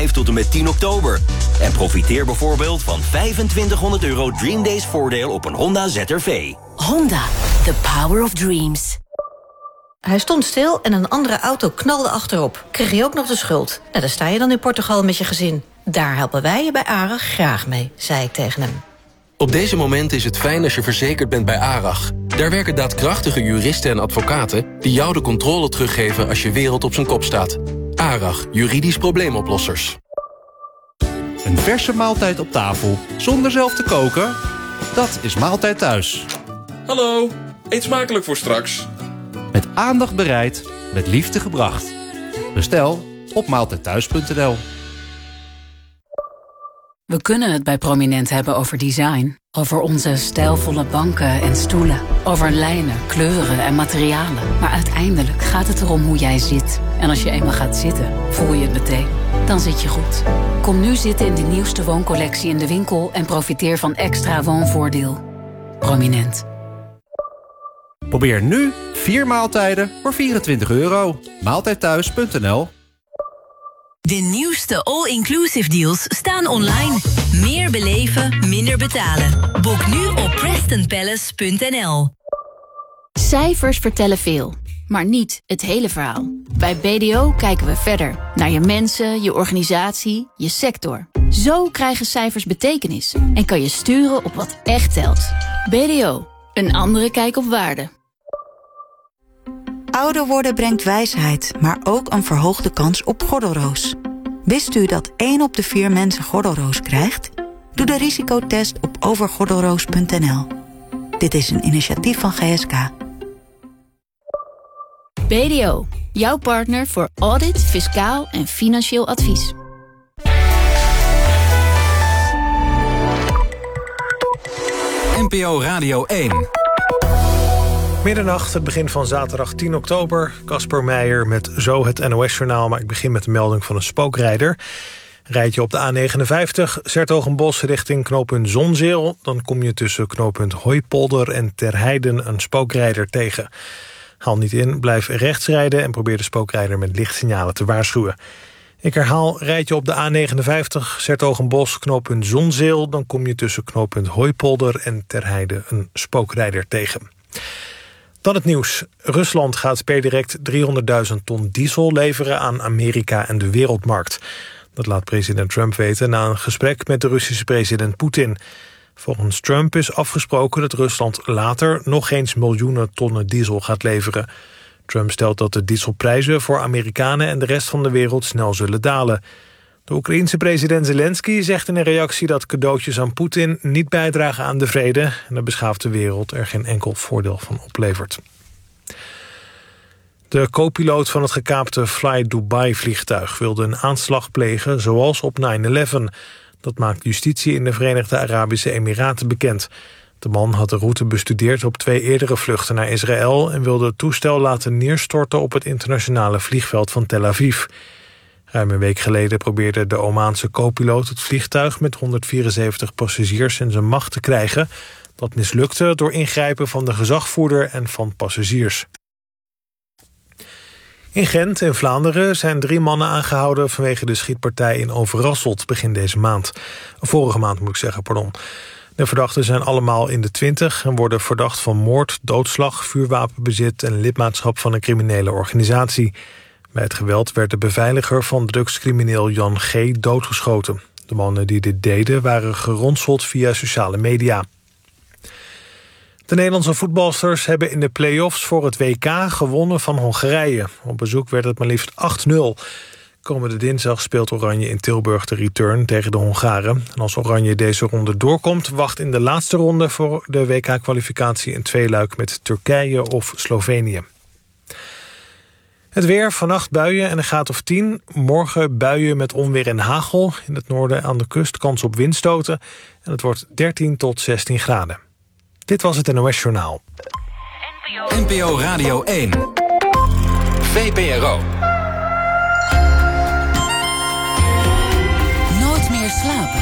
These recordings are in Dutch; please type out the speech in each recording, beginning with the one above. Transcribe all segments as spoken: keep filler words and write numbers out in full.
vijf tot en met tien oktober. En profiteer bijvoorbeeld van vijfentwintighonderd euro Dream Days voordeel op een Honda Z R V. Honda, the power of dreams. Hij stond stil en een andere auto knalde achterop. Kreeg je ook nog de schuld. Nou, daar sta je dan in Portugal met je gezin. Daar helpen wij je bij ARAG graag mee, zei ik tegen hem. Op deze moment is het fijn als je verzekerd bent bij ARAG. Daar werken daadkrachtige juristen en advocaten die jou de controle teruggeven als je wereld op zijn kop staat. ARAG, juridisch probleemoplossers. Een verse maaltijd op tafel, zonder zelf te koken? Dat is Maaltijd Thuis. Hallo, eet smakelijk voor straks. Met aandacht bereid, met liefde gebracht. Bestel op maaltijdthuis punt n l. We kunnen het bij Prominent hebben over design. Over onze stijlvolle banken en stoelen. Over lijnen, kleuren en materialen. Maar uiteindelijk gaat het erom hoe jij zit. En als je eenmaal gaat zitten, voel je het meteen. Dan zit je goed. Kom nu zitten in de nieuwste wooncollectie in de winkel... en profiteer van extra woonvoordeel. Prominent. Probeer nu vier maaltijden voor vierentwintig euro. maaltijdthuis punt n l. De nieuwste all-inclusive deals staan online. Meer beleven, minder betalen. Boek nu op preston palace punt n l. Cijfers vertellen veel, maar niet het hele verhaal. Bij B D O kijken we verder. Naar je mensen, je organisatie, je sector. Zo krijgen cijfers betekenis. En kan je sturen op wat echt telt. B D O, een andere kijk op waarde. Ouder worden brengt wijsheid, maar ook een verhoogde kans op gordelroos. Wist u dat één op de vier mensen gordelroos krijgt? Doe de risicotest op overgordelroos punt n l. Dit is een initiatief van G S K. B D O, jouw partner voor audit, fiscaal en financieel advies. N P O Radio één. Middernacht, het begin van zaterdag tien oktober. Casper Meijer met zo het N O S-journaal. Maar ik begin met de melding van een spookrijder. Rijd je op de A negenenvijftig, 's-Hertogenbosch richting knooppunt Zonzeel... dan kom je tussen knooppunt Hooipolder en Terheiden een spookrijder tegen. Haal niet in, blijf rechts rijden... en probeer de spookrijder met lichtsignalen te waarschuwen. Ik herhaal, rijd je op de A negenenvijftig, 's-Hertogenbosch, knooppunt Zonzeel... dan kom je tussen knooppunt Hooipolder en Terheiden een spookrijder tegen. Dan het nieuws. Rusland gaat per direct driehonderdduizend ton diesel leveren aan Amerika en de wereldmarkt. Dat laat president Trump weten na een gesprek met de Russische president Poetin. Volgens Trump is afgesproken dat Rusland later nog eens miljoenen tonnen diesel gaat leveren. Trump stelt dat de dieselprijzen voor Amerikanen en de rest van de wereld snel zullen dalen. De Oekraïense president Zelensky zegt in een reactie dat cadeautjes aan Poetin niet bijdragen aan de vrede en de beschaafde wereld er geen enkel voordeel van oplevert. De co-piloot van het gekaapte Fly Dubai-vliegtuig wilde een aanslag plegen zoals op nine eleven. Dat maakt justitie in de Verenigde Arabische Emiraten bekend. De man had de route bestudeerd op twee eerdere vluchten naar Israël en wilde het toestel laten neerstorten op het internationale vliegveld van Tel Aviv. Ruim een week geleden probeerde de Omaanse co-piloot het vliegtuig met honderdvierenzeventig passagiers in zijn macht te krijgen. Dat mislukte door ingrijpen van de gezagvoerder en van passagiers. In Gent in Vlaanderen zijn drie mannen aangehouden vanwege de schietpartij in Overasselt begin deze maand. Vorige maand moet ik zeggen, pardon. De verdachten zijn allemaal in de twintig en worden verdacht van moord, doodslag, vuurwapenbezit en lidmaatschap van een criminele organisatie. Bij het geweld werd de beveiliger van drugscrimineel Jan G. doodgeschoten. De mannen die dit deden waren geronseld via sociale media. De Nederlandse voetbalsters hebben in de play-offs voor het W K gewonnen van Hongarije. Op bezoek werd het maar liefst acht nul. Komende dinsdag speelt Oranje in Tilburg de return tegen de Hongaren. En als Oranje deze ronde doorkomt, wacht in de laatste ronde voor de W K-kwalificatie een tweeluik met Turkije of Slovenië. Het weer, vannacht buien en een graad of tien. Morgen buien met onweer en hagel. In het noorden aan de kust kans op windstoten. En het wordt dertien tot zestien graden. Dit was het N O S-journaal. N P O Radio één. V P R O. Nooit meer slapen.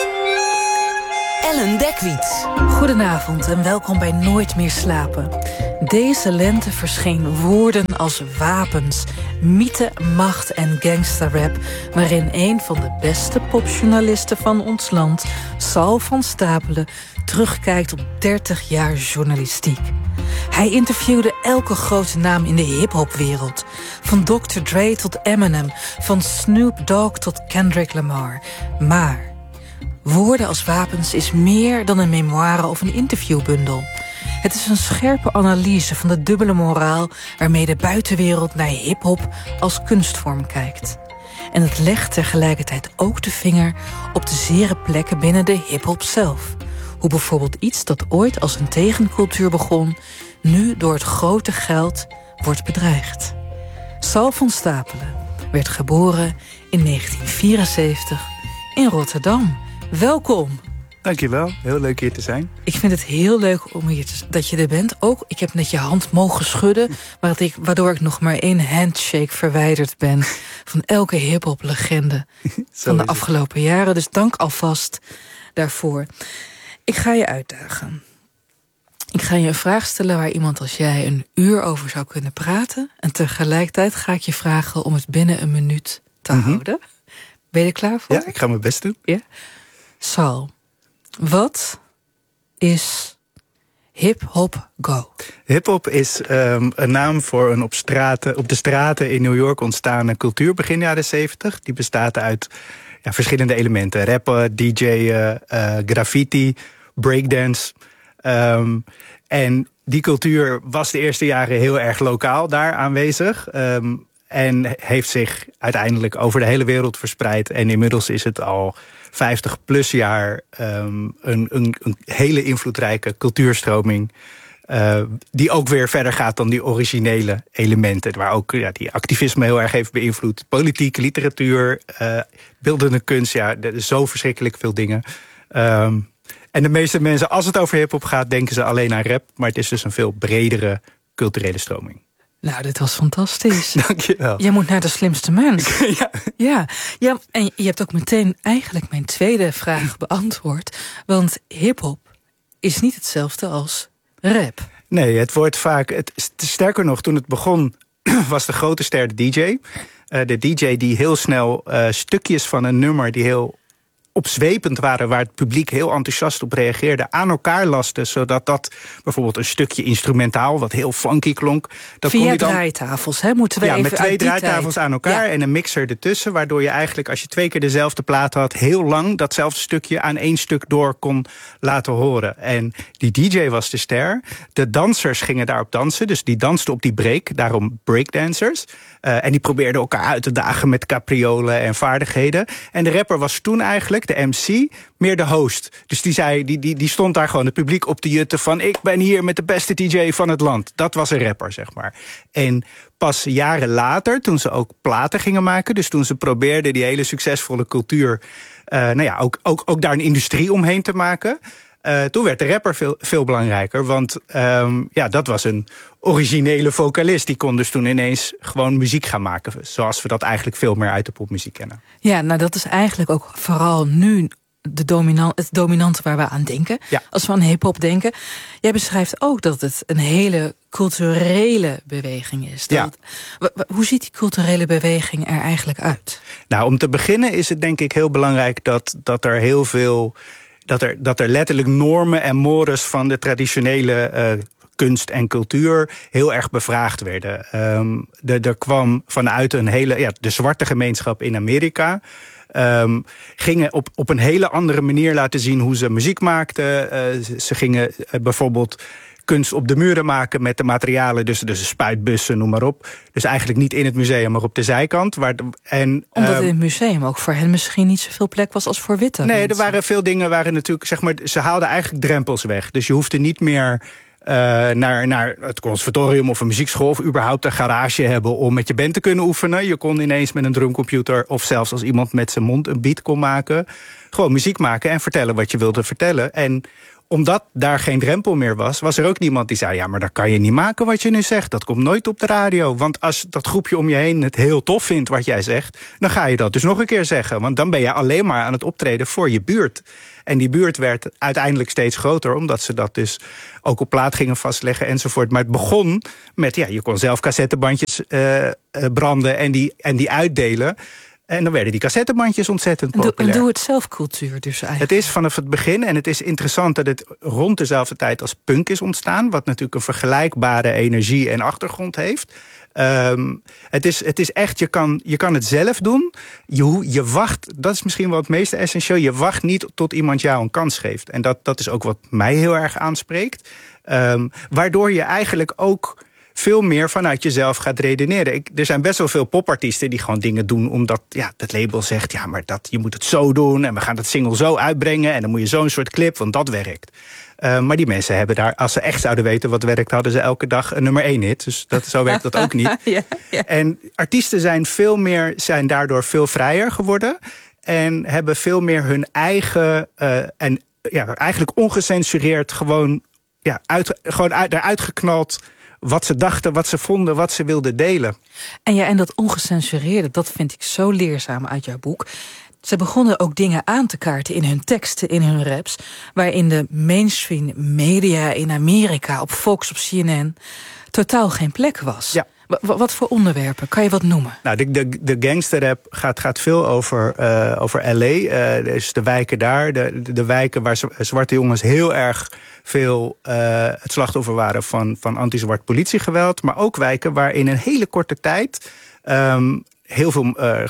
Ellen Dekwiet. Goedenavond en welkom bij Nooit meer slapen. Deze lente verscheen woorden als wapens, mythe, macht en gangsterrap, waarin een van de beste popjournalisten van ons land, Sal van Stapelen, terugkijkt op dertig jaar journalistiek. Hij interviewde elke grote naam in de hiphopwereld, van dokter Dre tot Eminem, van Snoop Dogg tot Kendrick Lamar. Maar Woorden als wapens is meer dan een memoire of een interviewbundel. Het is een scherpe analyse van de dubbele moraal waarmee de buitenwereld naar hiphop als kunstvorm kijkt. En het legt tegelijkertijd ook de vinger op de zere plekken binnen de hiphop zelf. Hoe bijvoorbeeld iets dat ooit als een tegencultuur begon, nu door het grote geld wordt bedreigd. Sal van Stapelen werd geboren in negentien vierenzeventig in Rotterdam. Welkom. Dankjewel, heel leuk hier te zijn. Ik vind het heel leuk om hier te, dat je er bent. Ook, ik heb net je hand mogen schudden, waardoor ik nog maar één handshake verwijderd ben van elke hiphop legende van de afgelopen jaren. Dus dank alvast daarvoor. Ik ga je uitdagen. Ik ga je een vraag stellen waar iemand als jij een uur over zou kunnen praten. En tegelijkertijd ga ik je vragen om het binnen een minuut te mm-hmm. houden. Ben je er klaar voor? Ja, ik ga mijn best doen. Ja. Sal, wat is Hip-Hop Go? Hip-hop is um, een naam voor een op, straten, op de straten in New York ontstaande cultuur begin jaren zeventig. Die bestaat uit ja, verschillende elementen. Rappen, D J'en, uh, graffiti, breakdance. Um, en die cultuur was de eerste jaren heel erg lokaal daar aanwezig. Um, en heeft zich uiteindelijk over de hele wereld verspreid. En inmiddels is het al vijftig plus jaar um, een, een, een hele invloedrijke cultuurstroming. Uh, die ook weer verder gaat dan die originele elementen. Waar ook ja, die activisme heel erg heeft beïnvloed. Politiek, literatuur, uh, beeldende kunst. Ja, er is zo verschrikkelijk veel dingen. Um, en de meeste mensen, als het over hiphop gaat, denken ze alleen aan rap. Maar het is dus een veel bredere culturele stroming. Nou, dit was fantastisch. Dankjewel. Jij moet naar de slimste mens. ja. ja. Ja, en je hebt ook meteen eigenlijk mijn tweede vraag beantwoord. Want hiphop is niet hetzelfde als rap. Nee, het wordt vaak... Het, sterker nog, toen het begon was de grote ster de D J. Uh, de D J die heel snel uh, stukjes van een nummer die heel opzwepend waren, waar het publiek heel enthousiast op reageerde, aan elkaar lasten, zodat dat bijvoorbeeld een stukje instrumentaal, wat heel funky klonk. Dat Via kon je dan, draaitafels, hè? Moeten we ja, even met twee uit die draaitafels tijd. aan elkaar Ja. en een mixer ertussen, waardoor je eigenlijk, als je twee keer dezelfde plaat had, heel lang datzelfde stukje aan één stuk door kon laten horen. En die D J was de ster. De dansers gingen daarop dansen, dus die dansten op die break, daarom breakdancers. Uh, en die probeerden elkaar uit te dagen met capriolen en vaardigheden. En de rapper was toen eigenlijk, de M C, meer de host. Dus die, zei, die, die, die stond daar gewoon het publiek op te jutten van, ik ben hier met de beste D J van het land. Dat was een rapper, zeg maar. En pas jaren later, toen ze ook platen gingen maken, dus toen ze probeerden die hele succesvolle cultuur, uh, nou ja, ook, ook, ook daar een industrie omheen te maken, Uh, toen werd de rapper veel, veel belangrijker. Want um, ja, dat was een originele vocalist. Die kon dus toen ineens gewoon muziek gaan maken. Zoals we dat eigenlijk veel meer uit de popmuziek kennen. Ja, nou dat is eigenlijk ook vooral nu de dominant, het dominante waar we aan denken. Ja. Als we aan hiphop denken. Jij beschrijft ook dat het een hele culturele beweging is. Dat, ja. Hoe ziet die culturele beweging er eigenlijk uit? Nou, om te beginnen is het denk ik heel belangrijk dat, dat er heel veel... Dat er, dat er letterlijk normen en mores van de traditionele uh, kunst en cultuur heel erg bevraagd werden. Um, de, er kwam vanuit een hele, ja, de zwarte gemeenschap in Amerika, Um, gingen op, op een hele andere manier laten zien hoe ze muziek maakten. Uh, ze, ze gingen uh, bijvoorbeeld kunst op de muren maken met de materialen, dus, dus spuitbussen, noem maar op. Dus eigenlijk niet in het museum, maar op de zijkant. Waar de, en, Omdat uh, in het museum ook voor hen misschien niet zoveel plek was als voor witte Nee, mensen. er waren veel dingen, waren natuurlijk, zeg maar, ze haalden eigenlijk drempels weg. Dus je hoefde niet meer Uh, naar, naar het conservatorium of een muziekschool of überhaupt een garage hebben om met je band te kunnen oefenen. Je kon ineens met een drumcomputer of zelfs als iemand met zijn mond een beat kon maken, gewoon muziek maken en vertellen wat je wilde vertellen. En omdat daar geen drempel meer was, was er ook niemand die zei, ja, maar dat kan je niet maken wat je nu zegt. Dat komt nooit op de radio. Want als dat groepje om je heen het heel tof vindt wat jij zegt, dan ga je dat dus nog een keer zeggen. Want dan ben je alleen maar aan het optreden voor je buurt. En die buurt werd uiteindelijk steeds groter, omdat ze dat dus ook op plaat gingen vastleggen enzovoort. Maar het begon met, ja, je kon zelf cassettebandjes uh, uh, branden en die, en die uitdelen. En dan werden die cassettebandjes ontzettend populair. Een doe-het-zelf cultuur dus eigenlijk. Het is vanaf het begin, en het is interessant dat het rond dezelfde tijd als punk is ontstaan, wat natuurlijk een vergelijkbare energie en achtergrond heeft. Um, het, is, het is echt, je kan, je kan het zelf doen. Je, je wacht, dat is misschien wel het meest essentieel, je wacht niet tot iemand jou een kans geeft. En dat, dat is ook wat mij heel erg aanspreekt. Um, waardoor je eigenlijk ook veel meer vanuit jezelf gaat redeneren. Ik, er zijn best wel veel popartiesten die gewoon dingen doen omdat ja, het label zegt, ja, maar dat, je moet het zo doen en we gaan het single zo uitbrengen en dan moet je zo'n soort clip, want dat werkt. Uh, maar die mensen hebben daar, als ze echt zouden weten wat werkt, hadden ze elke dag een nummer één hit. Dus dat, zo werkt dat ook niet. ja, ja. En artiesten zijn veel meer, zijn daardoor veel vrijer geworden en hebben veel meer hun eigen uh, en ja, eigenlijk ongecensureerd gewoon, ja, uit, gewoon uit, eruit geknald wat ze dachten, wat ze vonden, wat ze wilden delen. En ja, en dat ongecensureerde, dat vind ik zo leerzaam uit jouw boek. Ze begonnen ook dingen aan te kaarten in hun teksten, in hun raps, waarin de mainstream media in Amerika, op Fox, op C N N, totaal geen plek was. Ja. W- wat voor onderwerpen? Kan je wat noemen? Nou, de, de, de gangsterrap gaat, gaat veel over, uh, over L A. Uh, dus de wijken daar, de, de, de wijken waar zwarte jongens heel erg veel uh, het slachtoffer waren van, van anti-zwart politiegeweld. Maar ook wijken waar in een hele korte tijd Um, heel veel uh,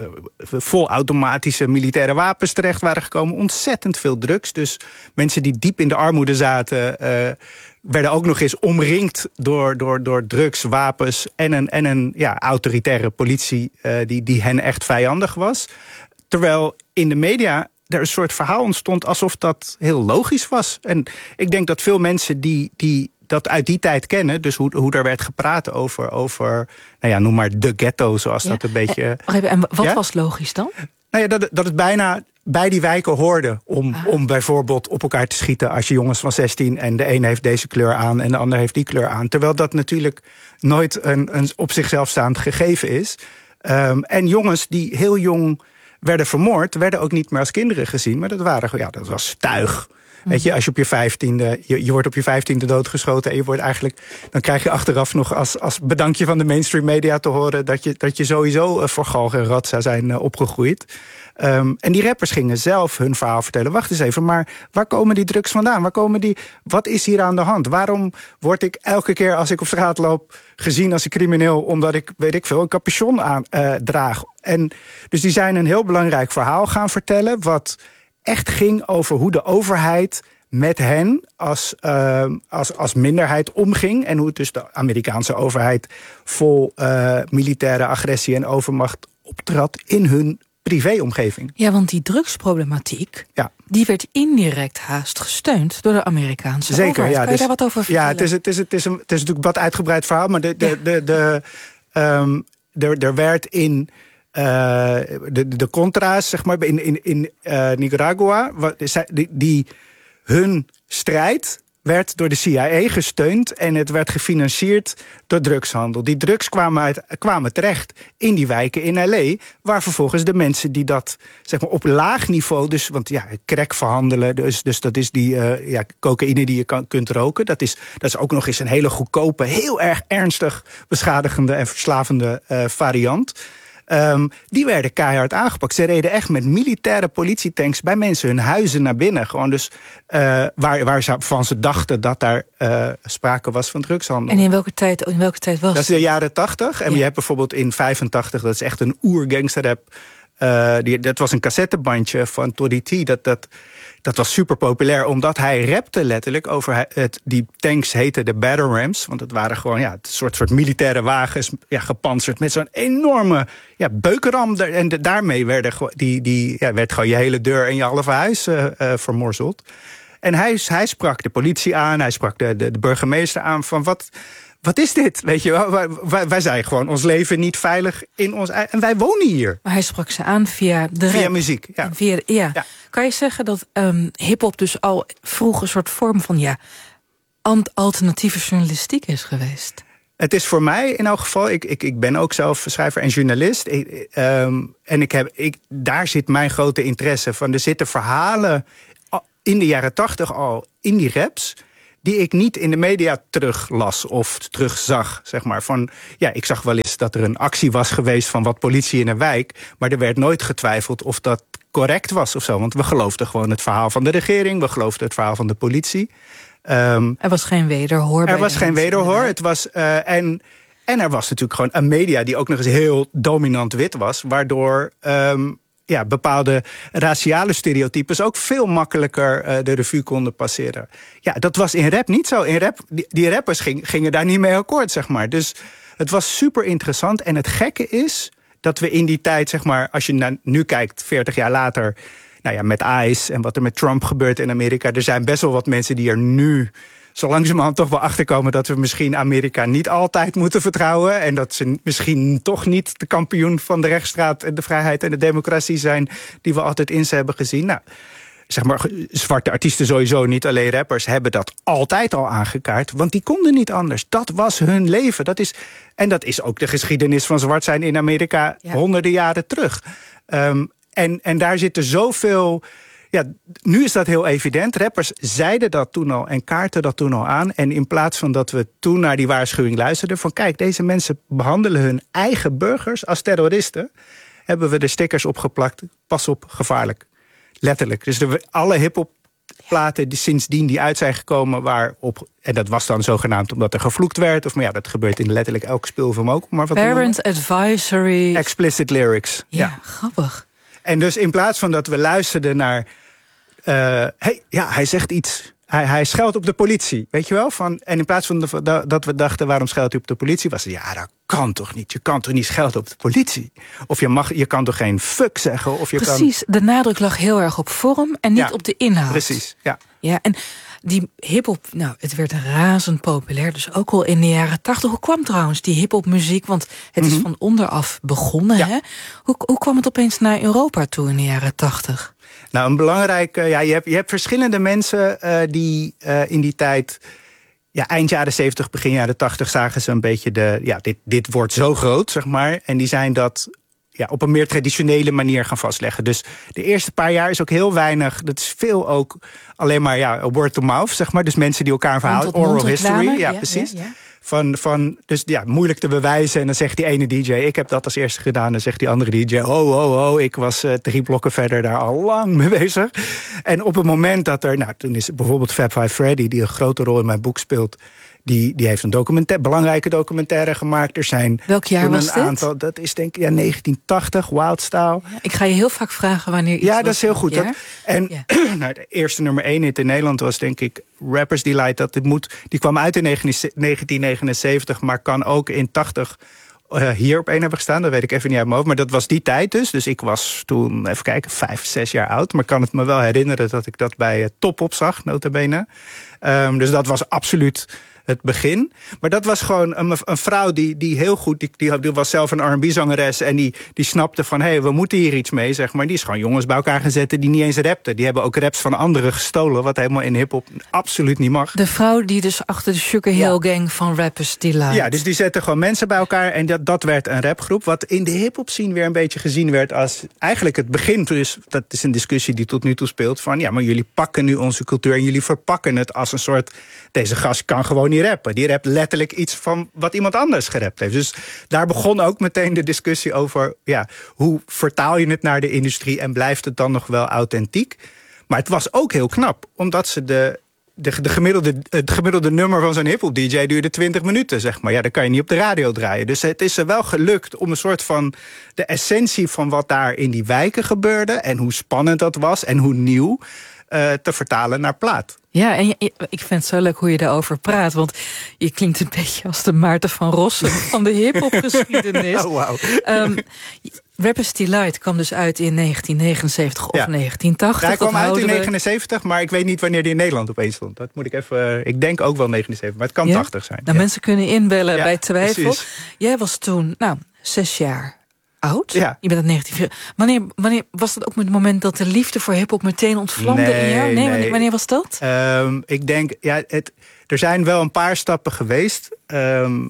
volautomatische militaire wapens terecht waren gekomen. Ontzettend veel drugs. Dus mensen die diep in de armoede zaten Uh, werden ook nog eens omringd door, door, door drugs, wapens en een, en een ja, autoritaire politie uh, die, die hen echt vijandig was. Terwijl in de media er een soort verhaal ontstond alsof dat heel logisch was. En ik denk dat veel mensen die, die dat uit die tijd kennen, dus hoe, hoe er werd gepraat over, over, nou ja, noem maar de ghetto, zoals ja. dat een beetje. En, en wat ja? was logisch dan? Nou ja, dat, dat het bijna bij die wijken hoorde om, ah. om bijvoorbeeld op elkaar te schieten als je jongens van zestien en de een heeft deze kleur aan en de ander heeft die kleur aan. Terwijl dat natuurlijk nooit een, een op zichzelf staand gegeven is. Um, en jongens die heel jong werden vermoord, werden ook niet meer als kinderen gezien, maar dat waren, ja, dat was tuig. Weet je, als je op je vijftiende, je, je wordt op je vijftiende doodgeschoten en je wordt eigenlijk, dan krijg je achteraf nog als, als bedankje van de mainstream media te horen dat je, dat je sowieso uh, voor galg en rat zou zijn uh, opgegroeid. Um, en die rappers gingen zelf hun verhaal vertellen. Wacht eens even, maar waar komen die drugs vandaan? Waar komen die? Wat is hier aan de hand? Waarom word ik elke keer als ik op straat loop gezien als een crimineel omdat ik, weet ik veel, een capuchon aan uh, draag? En dus die zijn een heel belangrijk verhaal gaan vertellen, wat echt ging over hoe de overheid met hen als, uh, als, als minderheid omging en hoe het dus de Amerikaanse overheid vol uh, militaire agressie en overmacht optrad in hun privéomgeving. Ja, want die drugsproblematiek, ja. die werd indirect haast gesteund door de Amerikaanse Zeker, overheid. Ja, kan dus, je daar wat over vertellen? Ja, het is, het is, het is, een, het is natuurlijk wat uitgebreid verhaal, maar de, de, ja. de, de, um, er, er werd in Uh, de, de Contra's, zeg maar, in, in, in uh, Nicaragua, wat, die, die, hun strijd werd door de C I A gesteund en het werd gefinancierd door drugshandel. Die drugs kwamen, uit, kwamen terecht in die wijken in L A, waar vervolgens de mensen die dat, zeg maar, op laag niveau, dus, want ja, crack verhandelen, dus, dus dat is die uh, ja, cocaïne die je kan, kunt roken, dat is, dat is ook nog eens een hele goedkope, heel erg ernstig beschadigende en verslavende uh, variant. Um, die werden keihard aangepakt. Ze reden echt met militaire politietanks bij mensen hun huizen naar binnen. Gewoon dus uh, waar, waar ze van ze dachten dat daar uh, sprake was van drugshandel. En in welke tijd, in welke tijd was dat? Dat is de jaren tachtig. En ja. je hebt bijvoorbeeld in vijfentachtig, dat is echt een oer-gangsterrap. Uh, die, dat was een cassettebandje van Toddy T. Dat, dat, dat was super populair, omdat hij rapte letterlijk over het. Die tanks heten de Battle Rams. Want het waren gewoon ja, het soort, soort militaire wagens, ja, gepantserd met zo'n enorme ja, beukenram. En de, daarmee werden, die, die, ja, werd gewoon je hele deur en je halve huis uh, uh, vermorzeld. En hij, hij sprak de politie aan, hij sprak de, de, de burgemeester aan van wat. wat is dit? Weet je wel, wij, wij, wij zijn gewoon ons leven niet veilig in ons eigen... En wij wonen hier. Maar hij sprak ze aan via de Via rap. muziek, ja. Via, ja. ja. Kan je zeggen dat um, hiphop dus al vroeg een soort vorm van ja, alternatieve journalistiek is geweest? Het is voor mij in elk geval, ik, ik, ik ben ook zelf schrijver en journalist. Ik, um, en ik heb, ik, daar zit mijn grote interesse van. Er zitten verhalen in de jaren tachtig al in die raps die ik niet in de media teruglas of terugzag, zeg maar. Van, ja, ik zag wel eens dat er een actie was geweest van wat politie in een wijk, maar er werd nooit getwijfeld of dat correct was of zo. Want we geloofden gewoon het verhaal van de regering, we geloofden het verhaal van de politie. Um, er was geen wederhoor. Er was geen wederhoor. Het was, uh, en, en er was natuurlijk gewoon een media die ook nog eens heel dominant wit was, waardoor um, ja, bepaalde raciale stereotypes ook veel makkelijker uh, de revue konden passeren. Ja, dat was in rap niet zo. In rap, die, die rappers ging, gingen daar niet mee akkoord, zeg maar. Dus het was super interessant. En het gekke is dat we in die tijd, zeg maar, als je naar nu kijkt, veertig jaar later, nou ja, met ICE en wat er met Trump gebeurt in Amerika, er zijn best wel wat mensen die er nu zo langzamerhand toch wel achterkomen dat we misschien Amerika niet altijd moeten vertrouwen. En dat ze misschien toch niet de kampioen van de rechtsstaat en de vrijheid en de democratie zijn die we altijd in ze hebben gezien. Nou, zeg maar, zwarte artiesten sowieso, niet alleen rappers, hebben dat altijd al aangekaart. Want die konden niet anders. Dat was hun leven. Dat is, en dat is ook de geschiedenis van zwart zijn in Amerika ja. honderden jaren terug. Um, en, en daar zitten zoveel. Ja, nu is dat heel evident. Rappers zeiden dat toen al en kaarten dat toen al aan. En in plaats van dat we toen naar die waarschuwing luisterden van kijk, deze mensen behandelen hun eigen burgers als terroristen, hebben we de stickers opgeplakt. Pas op, gevaarlijk. Letterlijk. Dus de, alle hiphop platen die sindsdien die uit zijn gekomen waarop, en dat was dan zogenaamd omdat er gevloekt werd, of maar ja, dat gebeurt in letterlijk elk speelfilm ook. Maar wat Parent advisory. Explicit lyrics. Ja, ja, grappig. En dus in plaats van dat we luisterden naar Uh, hey, ja, hij zegt iets. Hij, hij scheldt op de politie, weet je wel? Van, en in plaats van de, dat we dachten, waarom scheldt hij op de politie? Was het, ja, dat kan toch niet? Je kan toch niet schelden op de politie? Of je, mag, je kan toch geen fuck zeggen? Of je precies, kan... de nadruk lag heel erg op vorm en niet ja, op de inhoud. Precies, ja. Ja, en die hiphop, nou, het werd razend populair, dus ook al in de jaren tachtig. Hoe kwam trouwens die hiphopmuziek? Want het mm-hmm. is van onderaf begonnen, ja. hè? Hoe, hoe kwam het opeens naar Europa toe in de jaren tachtig? Nou, een belangrijke, ja, je hebt, je hebt verschillende mensen uh, die uh, in die tijd, ja, eind jaren zeventig, begin jaren tachtig, zagen ze een beetje de, ja, dit, dit wordt zo groot, zeg maar. En die zijn dat ja, op een meer traditionele manier gaan vastleggen. Dus de eerste paar jaar is ook heel weinig, dat is veel ook alleen maar ja, word to mouth, zeg maar. Dus mensen die elkaar een verhaal, oral history, ja, ja precies. Ja, ja. Van, van, dus ja, moeilijk te bewijzen. En dan zegt die ene D J, ik heb dat als eerste gedaan. Dan zegt die andere D J, oh, oh, oh, ik was uh, drie blokken verder daar al lang mee bezig. En op het moment dat er, nou, toen is bijvoorbeeld Fab Five Freddy, die een grote rol in mijn boek speelt, Die, die heeft een documentaire, belangrijke documentaire gemaakt. Er zijn Welk jaar was een dit? Aantal, dat is denk ik ja, negentien tachtig, Wild Style. Ja, ik ga je heel vaak vragen wanneer iets Ja, dat is heel goed. Ja? Dat, en ja. nou, de eerste nummer één hit in Nederland was denk ik Rappers Delight. Dat dit moet, die kwam uit in negentien negenenzeventig, maar kan ook in tachtig uh, hier op één hebben gestaan. Dat weet ik even niet uit mijn hoofd. Maar dat was die tijd dus. Dus ik was toen, even kijken, vijf, zes jaar oud. Maar ik kan het me wel herinneren dat ik dat bij uh, Top op zag, nota bene. Um, dus dat was absoluut het begin. Maar dat was gewoon een, een vrouw die, die heel goed, die, die, die was zelf een R en B-zangeres en die, die snapte van, hé, hey, we moeten hier iets mee, zeg maar. Die is gewoon jongens bij elkaar gezet die niet eens rapten. Die hebben ook raps van anderen gestolen, wat helemaal in hiphop absoluut niet mag. De vrouw die dus achter de Sugar Hill ja. Gang van Rappers Delight. Ja, dus die zetten gewoon mensen bij elkaar en dat, dat werd een rapgroep, wat in de hiphop scene weer een beetje gezien werd als eigenlijk het begin. Dus dat is een discussie die tot nu toe speelt van, ja, maar jullie pakken nu onze cultuur en jullie verpakken het als een soort, deze gast kan gewoon niet rappen. Die rapt letterlijk iets van wat iemand anders gerapt heeft. Dus daar begon ook meteen de discussie over, ja, hoe vertaal je het naar de industrie en blijft het dan nog wel authentiek? Maar het was ook heel knap, omdat ze de, de, de gemiddelde, het gemiddelde nummer van zo'n hiphop D J duurde twintig minuten, zeg maar. Ja, dan kan je niet op de radio draaien. Dus het is er wel gelukt om een soort van de essentie van wat daar in die wijken gebeurde en hoe spannend dat was en hoe nieuw uh, te vertalen naar plaat. Ja, en je, ik vind het zo leuk hoe je daarover praat. Want je klinkt een beetje als de Maarten van Rossum van de hiphopgeschiedenis. Oh, wow. Um, Rapper's Delight kwam dus uit in negentien negenenzeventig of ja. negentien tachtig. Hij kwam uit in we... negenenzeventig, maar ik weet niet wanneer die in Nederland opeens stond. Dat moet ik even. Ik denk ook wel negenenzeventig, maar het kan ja? tachtig zijn. Nou, ja. mensen kunnen inbellen ja, bij twijfel. Precies. Jij was toen, nou, zes jaar oud. Ja. Je bent uit negentien. Wanneer, wanneer was dat ook het moment dat de liefde voor hiphop meteen ontvlamde nee, in jou? Nee, nee. Wanneer, wanneer was dat? Um, ik denk, ja, het, er zijn wel een paar stappen geweest. Um,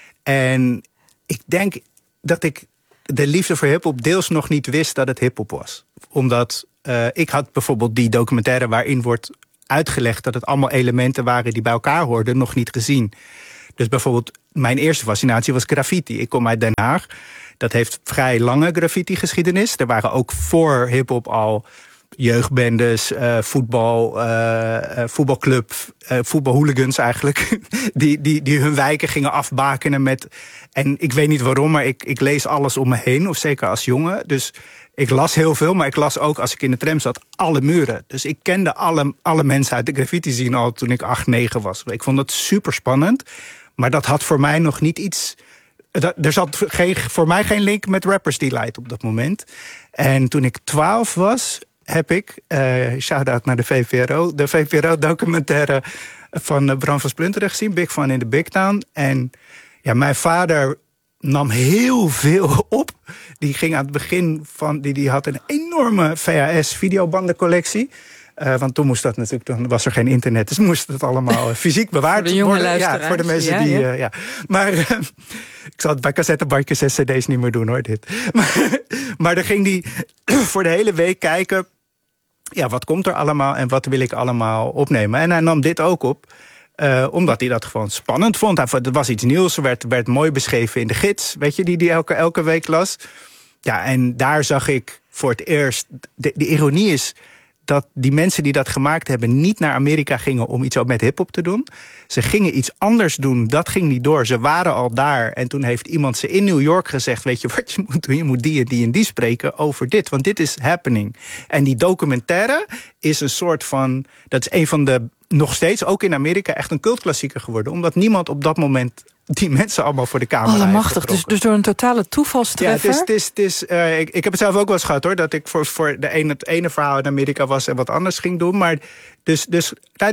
en ik denk dat ik de liefde voor hiphop deels nog niet wist dat het hiphop was. Omdat uh, ik had bijvoorbeeld die documentaire waarin wordt uitgelegd dat het allemaal elementen waren die bij elkaar hoorden, nog niet gezien. Dus bijvoorbeeld mijn eerste fascinatie was graffiti. Ik kom uit Den Haag. Dat heeft vrij lange graffiti-geschiedenis. Er waren ook voor hiphop al jeugdbendes, uh, voetbal, uh, voetbalclub, uh, voetbalhooligans eigenlijk. Die, die, die hun wijken gingen afbakenen met. En ik weet niet waarom, maar ik, ik lees alles om me heen. Of zeker als jongen. Dus ik las heel veel, maar ik las ook als ik in de tram zat alle muren. Dus ik kende alle, alle mensen uit de graffiti scene al toen ik acht, negen was. Ik vond dat super spannend. Maar dat had voor mij nog niet iets. Er zat geen, voor mij geen link met Rapper's Delight op dat moment. En toen ik twaalf was, heb ik, uh, shout-out naar de V V R O... de V V R O-documentaire van uh, Bram van Splunteren gezien, Big Fun in the Big Town. En ja, mijn vader nam heel veel op. Die ging aan het begin van, die, die had een enorme V H S-videobandencollectie. Uh, want toen moest dat natuurlijk, toen was er geen internet, dus moest het allemaal fysiek bewaard voor de jonge worden. Luisteraars. Ja, voor de mensen ja, die. Ja. Uh, ja. Maar uh, ik zal het bij cassettebandjes en cd's niet meer doen hoor, dit. Maar, maar dan ging die voor de hele week kijken. Ja, wat komt er allemaal en wat wil ik allemaal opnemen? En hij nam dit ook op. Uh, omdat hij dat gewoon spannend vond. Hij vond het was iets nieuws, er werd, werd mooi beschreven in de gids. Weet je, die die elke, elke week las. Ja, en daar zag ik voor het eerst. De, de ironie is dat die mensen die dat gemaakt hebben niet naar Amerika gingen om iets met hiphop te doen. Ze gingen iets anders doen, dat ging niet door. Ze waren al daar en toen heeft iemand ze in New York gezegd, weet je wat je moet doen? Je moet die en die en die spreken over dit, want dit is happening. En die documentaire is een soort van, dat is een van de, nog steeds ook in Amerika, echt een cultklassieker geworden. Omdat niemand op dat moment die mensen allemaal voor de camera Allemachtig, dus, dus door een totale toevalstreffer? Ja, het is, het is, het is, uh, ik, ik heb het zelf ook wel eens gehad hoor, dat ik voor, voor de ene, het ene verhaal in Amerika was en wat anders ging doen. Maar dus, dus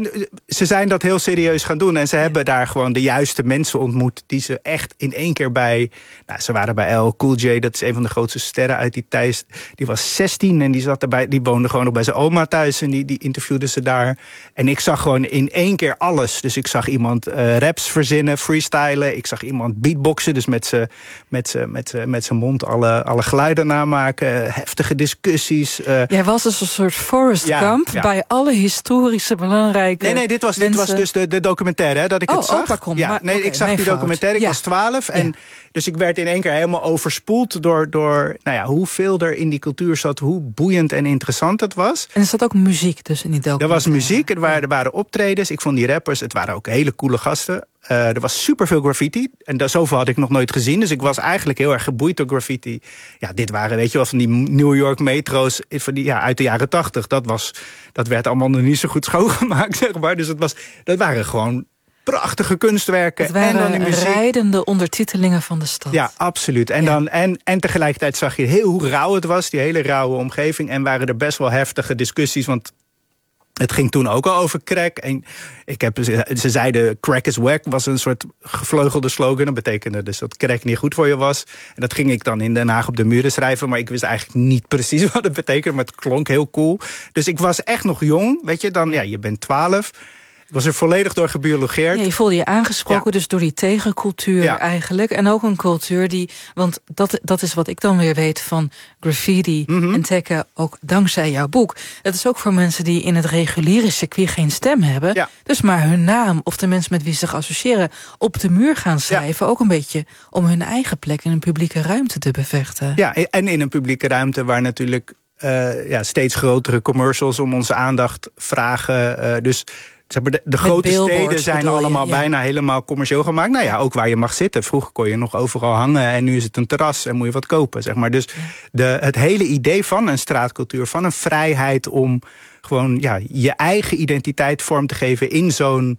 ze zijn dat heel serieus gaan doen. En ze hebben daar gewoon de juiste mensen ontmoet die ze echt in één keer bij. Nou, ze waren bij L. Cool J, dat is een van de grootste sterren uit die tijd. Die was zestien en die zat erbij, die woonde gewoon nog bij zijn oma thuis en die, die interviewde ze daar. En ik zag gewoon in één keer alles. Dus ik zag iemand uh, raps verzinnen, freestylen. Ik zag iemand beatboxen, dus met zijn met met met mond alle, alle geluiden namaken. Heftige discussies. Uh, Jij was dus een soort Forrest ja, Gump ja. bij alle historische belangrijke. Nee, nee, dit was, dit was dus de, de documentaire hè, dat ik oh, het zag. Opa kon, ja, maar, nee, okay, ik zag die fout. documentaire. Ik ja. was twaalf en ja. dus ik werd in één keer helemaal overspoeld door, door nou ja, hoeveel er in die cultuur zat, hoe boeiend en interessant het was. En er zat ook muziek dus in die documentaire. Er was muziek, er waren, er waren optredens. Ik vond die rappers, het waren ook hele coole gasten. Uh, er was superveel graffiti. En dat, zoveel had ik nog nooit gezien. Dus ik was eigenlijk heel erg geboeid door graffiti. Ja, dit waren, weet je wel, van die New York metro's van die, ja, uit de jaren tachtig. Dat, was, dat werd allemaal nog niet zo goed schoongemaakt, zeg maar. Dus het was, dat waren gewoon prachtige kunstwerken. Het waren en dan die muziek. rijdende ondertitelingen van de stad. Ja, absoluut. En, ja. dan, en, en tegelijkertijd zag je heel hoe rauw het was. Die hele rauwe omgeving. En waren er best wel heftige discussies. Want het ging toen ook al over crack. En ik heb, ze zeiden crack is whack was een soort gevleugelde slogan. Dat betekende dus dat crack niet goed voor je was. En dat ging ik dan in Den Haag op de muren schrijven. Maar ik wist eigenlijk niet precies wat het betekende. Maar het klonk heel cool. Dus ik was echt nog jong. Weet je, dan, ja, je bent twaalf. Ik was er volledig door gebiologeerd. Ja, je voelde je aangesproken, ja. dus door die tegencultuur ja. eigenlijk. En ook een cultuur die, want dat, dat is wat ik dan weer weet van graffiti mm-hmm. en tekken, ook dankzij jouw boek. Het is ook voor mensen die in het reguliere circuit geen stem hebben. Ja. Dus maar hun naam of de mensen met wie ze zich associëren op de muur gaan schrijven. Ja. Ook een beetje om hun eigen plek in een publieke ruimte te bevechten. Ja, en in een publieke ruimte waar natuurlijk uh, ja, steeds grotere commercials om onze aandacht vragen. Uh, dus Zeg maar, de de grote steden zijn allemaal je, ja. bijna helemaal commercieel gemaakt. Nou ja, ook waar je mag zitten. Vroeger kon je nog overal hangen en nu is het een terras en moet je wat kopen. Zeg maar. Dus de, het hele idee van een straatcultuur, van een vrijheid om gewoon ja, je eigen identiteit vorm te geven in zo'n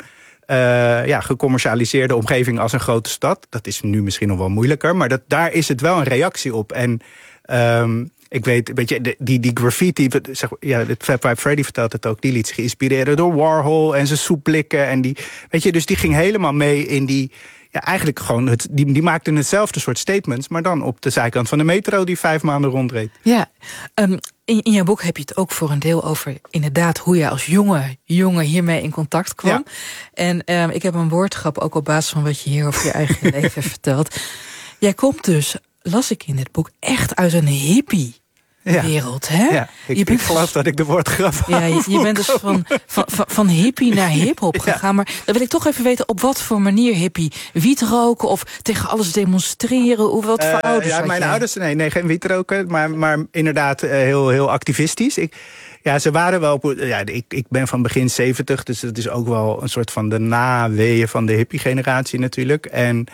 uh, ja, gecommercialiseerde omgeving als een grote stad. Dat is nu misschien nog wel moeilijker, maar dat, daar is het wel een reactie op. En Um, ik weet, weet je, die, die graffiti, zeg, ja, Fat Five Freddy vertelt het ook, die liet zich inspireren door Warhol en zijn soepblikken. En die, weet je, dus die ging helemaal mee in die, ja, eigenlijk gewoon, het, die, die maakten hetzelfde soort statements, maar dan op de zijkant van de metro die vijf maanden rondreed. Ja, um, in, in jouw boek heb je het ook voor een deel over inderdaad hoe je als jonge jongen hiermee in contact kwam. Ja. En um, ik heb een woordgrap ook op basis van wat je hier over je eigen leven vertelt. Jij komt dus, las ik in dit boek, echt uit een hippie. Ja. Wereld, hè? Ja, ik, je bent ik geloof dus, dat ik de woordgrap ja, je, je bent dus van, van, van, van hippie naar hiphop gegaan. Ja. Maar dan wil ik toch even weten, op wat voor manier hippie? Wiet roken of tegen alles demonstreren? Hoe, wat voor uh, ouders ja, had mijn jij? ouders, nee, nee, geen wiet roken. Maar, maar inderdaad uh, heel, heel activistisch. Ik, ja, ze waren wel... Op, ja, ik, ik ben van begin zeventig, dus dat is ook wel een soort van de naweeën van de hippie-generatie natuurlijk. En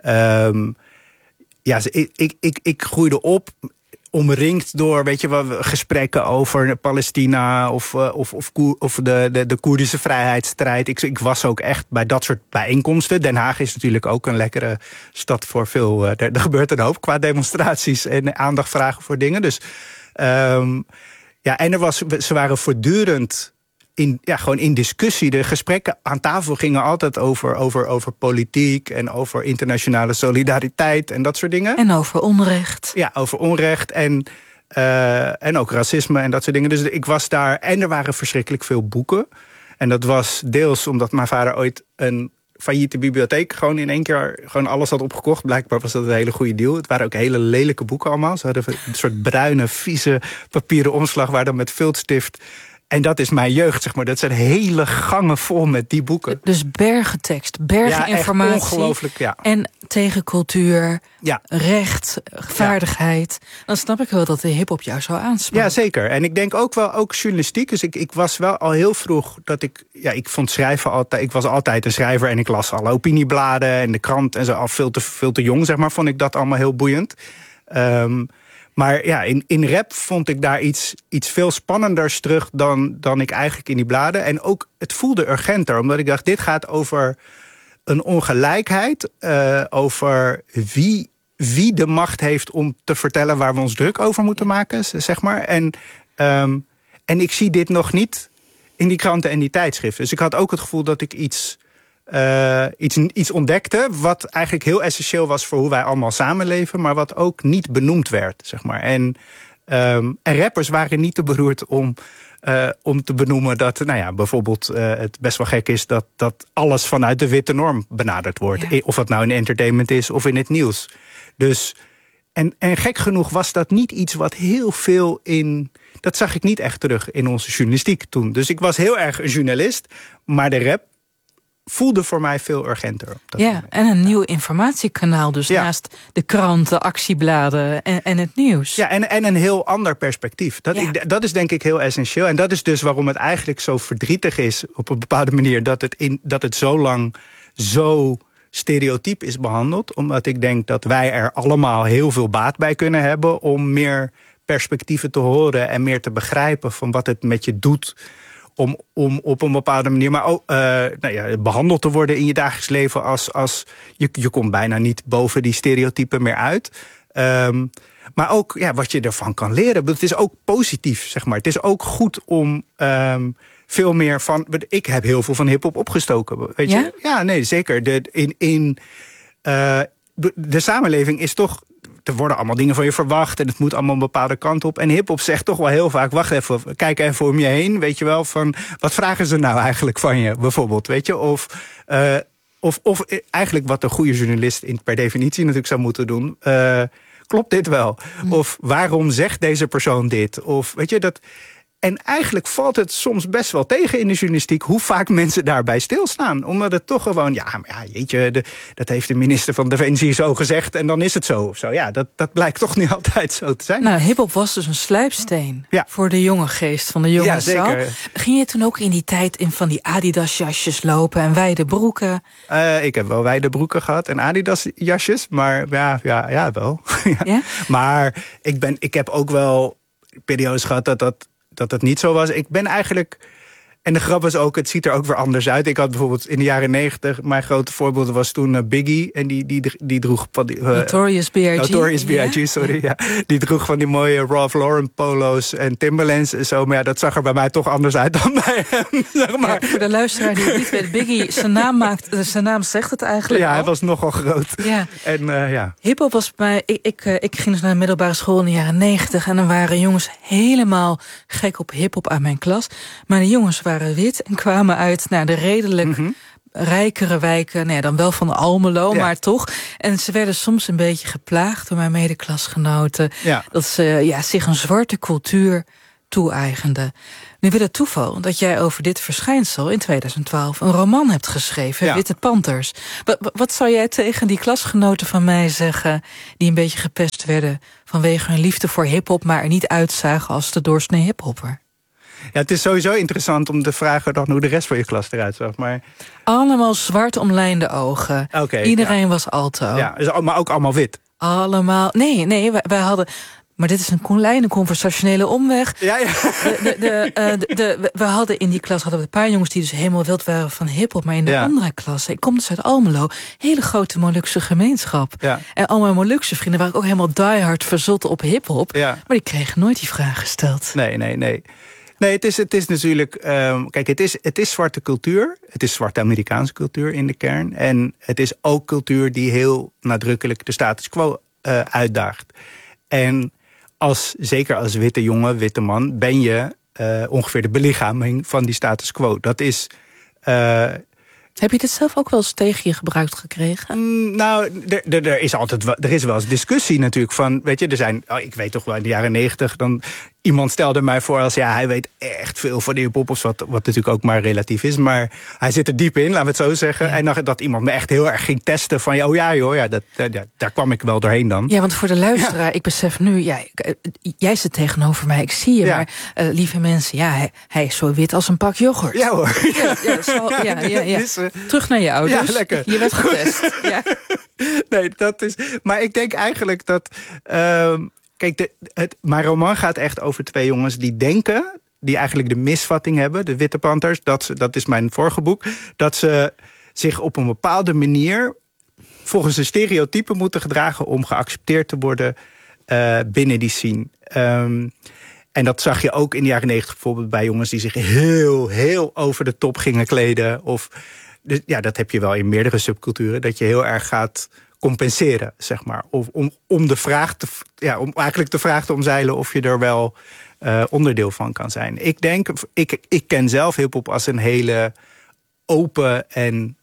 um, ja, ik, ik, ik, ik groeide op... omringd door, weet je wel, gesprekken over Palestina of, uh, of, of, of de, de, de Koerdische vrijheidsstrijd. Ik, ik was ook echt bij dat soort bijeenkomsten. Den Haag is natuurlijk ook een lekkere stad voor veel... Uh, er, er gebeurt een hoop qua demonstraties en aandacht vragen voor dingen. Dus um, ja, en er was, ze waren voortdurend... In, ja, gewoon in discussie. De gesprekken aan tafel gingen altijd over, over, over politiek en over internationale solidariteit en dat soort dingen. En over onrecht. Ja, over onrecht en, uh, en ook racisme en dat soort dingen. Dus ik was daar en er waren verschrikkelijk veel boeken. En dat was deels omdat mijn vader ooit een failliete bibliotheek gewoon in één keer gewoon alles had opgekocht. Blijkbaar was dat een hele goede deal. Het waren ook hele lelijke boeken allemaal. Ze hadden een soort bruine, vieze papieren omslag waar dan met viltstift... En dat is mijn jeugd, zeg maar. Dat zijn hele gangen vol met die boeken. Dus bergen tekst, bergen ja, informatie. Ongelooflijk, ja. En tegen cultuur, ja. recht, vaardigheid. Ja. Dan snap ik wel dat de hiphop jou zo aanspreekt. Ja, zeker. En ik denk ook wel, ook journalistiek. Dus ik, ik was wel al heel vroeg dat ik... Ja, ik vond schrijven altijd... Ik was altijd een schrijver en ik las alle opiniebladen en de krant en zo. Al veel te, veel te jong, zeg maar, vond ik dat allemaal heel boeiend. Um, Maar ja, in, in rap vond ik daar iets, iets veel spannenders terug dan, dan ik eigenlijk in die bladen. En ook, het voelde urgenter, omdat ik dacht, dit gaat over een ongelijkheid. Uh, over wie, wie de macht heeft om te vertellen waar we ons druk over moeten maken, zeg maar. En, um, en ik zie dit nog niet in die kranten en die tijdschriften. Dus ik had ook het gevoel dat ik iets... Uh, iets, iets ontdekte wat eigenlijk heel essentieel was voor hoe wij allemaal samenleven, maar wat ook niet benoemd werd, zeg maar. En, um, en rappers waren niet te beroerd om, uh, om te benoemen dat, nou ja, bijvoorbeeld uh, het best wel gek is dat, dat alles vanuit de witte norm benaderd wordt. Ja. Of het nou in entertainment is of in het nieuws. Dus, en, en gek genoeg was dat niet iets wat heel veel in... Dat zag ik niet echt terug in onze journalistiek toen. Dus ik was heel erg een journalist, maar de rap voelde voor mij veel urgenter. Op dat ja, moment. En een nieuw informatiekanaal dus ja. Naast de kranten, actiebladen en, en het nieuws. Ja, en, en een heel ander perspectief. Dat, ja. ik, dat is denk ik heel essentieel. En dat is dus waarom het eigenlijk zo verdrietig is op een bepaalde manier dat het, in, dat het zo lang zo stereotyp is behandeld. Omdat ik denk dat wij er allemaal heel veel baat bij kunnen hebben om meer perspectieven te horen en meer te begrijpen van wat het met je doet om, om op een bepaalde manier maar ook, uh, nou ja, behandeld te worden in je dagelijks leven als, als je, je komt bijna niet boven die stereotypen meer uit. Um, maar ook ja, wat je ervan kan leren. Het is ook positief, zeg maar. Het is ook goed om um, veel meer van... Ik heb heel veel van hiphop opgestoken, weet je? Ja? Ja, nee, zeker. De, in, in, uh, de, de samenleving is toch... Er worden allemaal dingen van je verwacht en het moet allemaal een bepaalde kant op. En hiphop zegt toch wel heel vaak, wacht even, kijk even om je heen. Weet je wel, van wat vragen ze nou eigenlijk van je, bijvoorbeeld, weet je? Of, uh, of, of eigenlijk wat een goede journalist in, per definitie natuurlijk zou moeten doen. Uh, klopt dit wel? Mm. Of waarom zegt deze persoon dit? Of weet je, dat... En eigenlijk valt het soms best wel tegen in de journalistiek hoe vaak mensen daarbij stilstaan. Omdat het toch gewoon, ja, maar ja jeetje, de, dat heeft de minister van Defensie zo gezegd en dan is het zo of zo. Ja, dat, dat blijkt toch niet altijd zo te zijn. Nou, hiphop was dus een sluipsteen ja. voor de jonge geest van de jonge ja, zeker. Ging je toen ook in die tijd in van die Adidas jasjes lopen en wijde broeken? Uh, ik heb wel wijde broeken gehad en Adidas jasjes, maar ja, ja, ja wel. ja. Ja? Maar ik, ben, ik heb ook wel periodes gehad dat dat... dat het niet zo was. Ik ben eigenlijk... En de grap was ook, het ziet er ook weer anders uit. Ik had bijvoorbeeld in de jaren negentig... mijn grote voorbeeld was toen uh, Biggie. En die, die, die droeg van die... Uh, Notorious B I G Notorious B I G, sorry. Ja. Ja. Die droeg van die mooie Ralph Lauren polo's en Timberlands en zo. Maar ja, dat zag er bij mij toch anders uit dan bij hem. Zeg maar. Ja, voor de luisteraar die het niet weet, Biggie, zijn naam, maakt, zijn naam zegt het eigenlijk Ja, al. hij was nogal groot. Ja. En, uh, ja. Hiphop was bij mij... Ik, ik, uh, ik ging dus naar de middelbare school in de jaren negentig... en dan waren jongens helemaal gek op hiphop aan mijn klas. Maar de jongens waren wit en kwamen uit naar de redelijk... Mm-hmm. rijkere wijken, nou ja, dan wel van Almelo, ja. maar toch. En ze werden soms een beetje geplaagd door mijn medeklasgenoten. Ja. Dat ze ja, zich een zwarte cultuur toe-eigenden. Nu wil het toeval dat jij over dit verschijnsel in tweeduizend twaalf een roman hebt geschreven, ja. Witte Panthers. Wat, wat zou jij tegen die klasgenoten van mij zeggen, die een beetje gepest werden vanwege hun liefde voor hiphop, maar er niet uitzagen als de doorsnee hiphopper? Ja, het is sowieso interessant om te vragen dan hoe de rest van je klas eruit zag. Maar... Allemaal zwart omlijnde ogen. Okay, Iedereen ja. was alto. Ja, maar ook allemaal wit. Allemaal. Nee, nee, wij, wij hadden. Maar dit is een kleine conversationele omweg. Ja, ja. De, de, de, uh, de, de, we hadden in die klas hadden we een paar jongens die dus helemaal wild waren van hiphop. Maar in de ja. andere klasse, ik kom dus uit Almelo, hele grote Molukse gemeenschap. Ja. En al mijn Molukse vrienden waren ook helemaal diehard verzot op hiphop. Ja. Maar die kregen nooit die vraag gesteld. Nee, nee, nee. Nee, het is, het is natuurlijk... Um, kijk, het is, het is zwarte cultuur. Het is zwarte Amerikaanse cultuur in de kern. En het is ook cultuur die heel nadrukkelijk de status quo uh, uitdaagt. En als, zeker als witte jongen, witte man, ben je uh, ongeveer de belichaming van die status quo. Dat is... Uh, Heb je dit zelf ook wel eens tegen je gebruikt gekregen? Mm, nou, er, er is altijd wel, er is wel eens discussie natuurlijk van, weet je, er zijn, oh, ik weet toch wel in de jaren negentig, dan iemand stelde mij voor als, ja, hij weet echt veel van de hiphop, wat, wat natuurlijk ook maar relatief is, maar hij zit er diep in, laten we het zo zeggen. Ja. En dan, dat iemand me echt heel erg ging testen van, oh ja joh, ja, dat, ja, daar kwam ik wel doorheen dan. Ja, want voor de luisteraar, ja. ik besef nu, ja, jij zit tegenover mij, ik zie je, ja. maar uh, lieve mensen, ja, hij, hij is zo wit als een pak yoghurt. Ja hoor. Ja, ja, zal, ja, ja, ja, ja. Is, uh, Terug naar je ouders. Ja, lekker. Je werd getest. Ja. Nee, dat is. Maar ik denk eigenlijk dat. Uh, kijk, de, het, mijn roman gaat echt over twee jongens die denken, die eigenlijk de misvatting hebben, de Witte Panthers. Dat, ze, dat is mijn vorige boek. Dat ze zich op een bepaalde manier volgens een stereotype moeten gedragen om geaccepteerd te worden uh, binnen die scene. Um, En dat zag je ook in de jaren negentig bijvoorbeeld bij jongens die zich heel, heel over de top gingen kleden. Of, dus ja, dat heb je wel in meerdere subculturen. Dat je heel erg gaat compenseren, zeg maar. Of om, om de vraag te, ja, om eigenlijk de vraag te omzeilen of je er wel uh, onderdeel van kan zijn. Ik denk, ik, ik ken zelf hiphop als een hele open en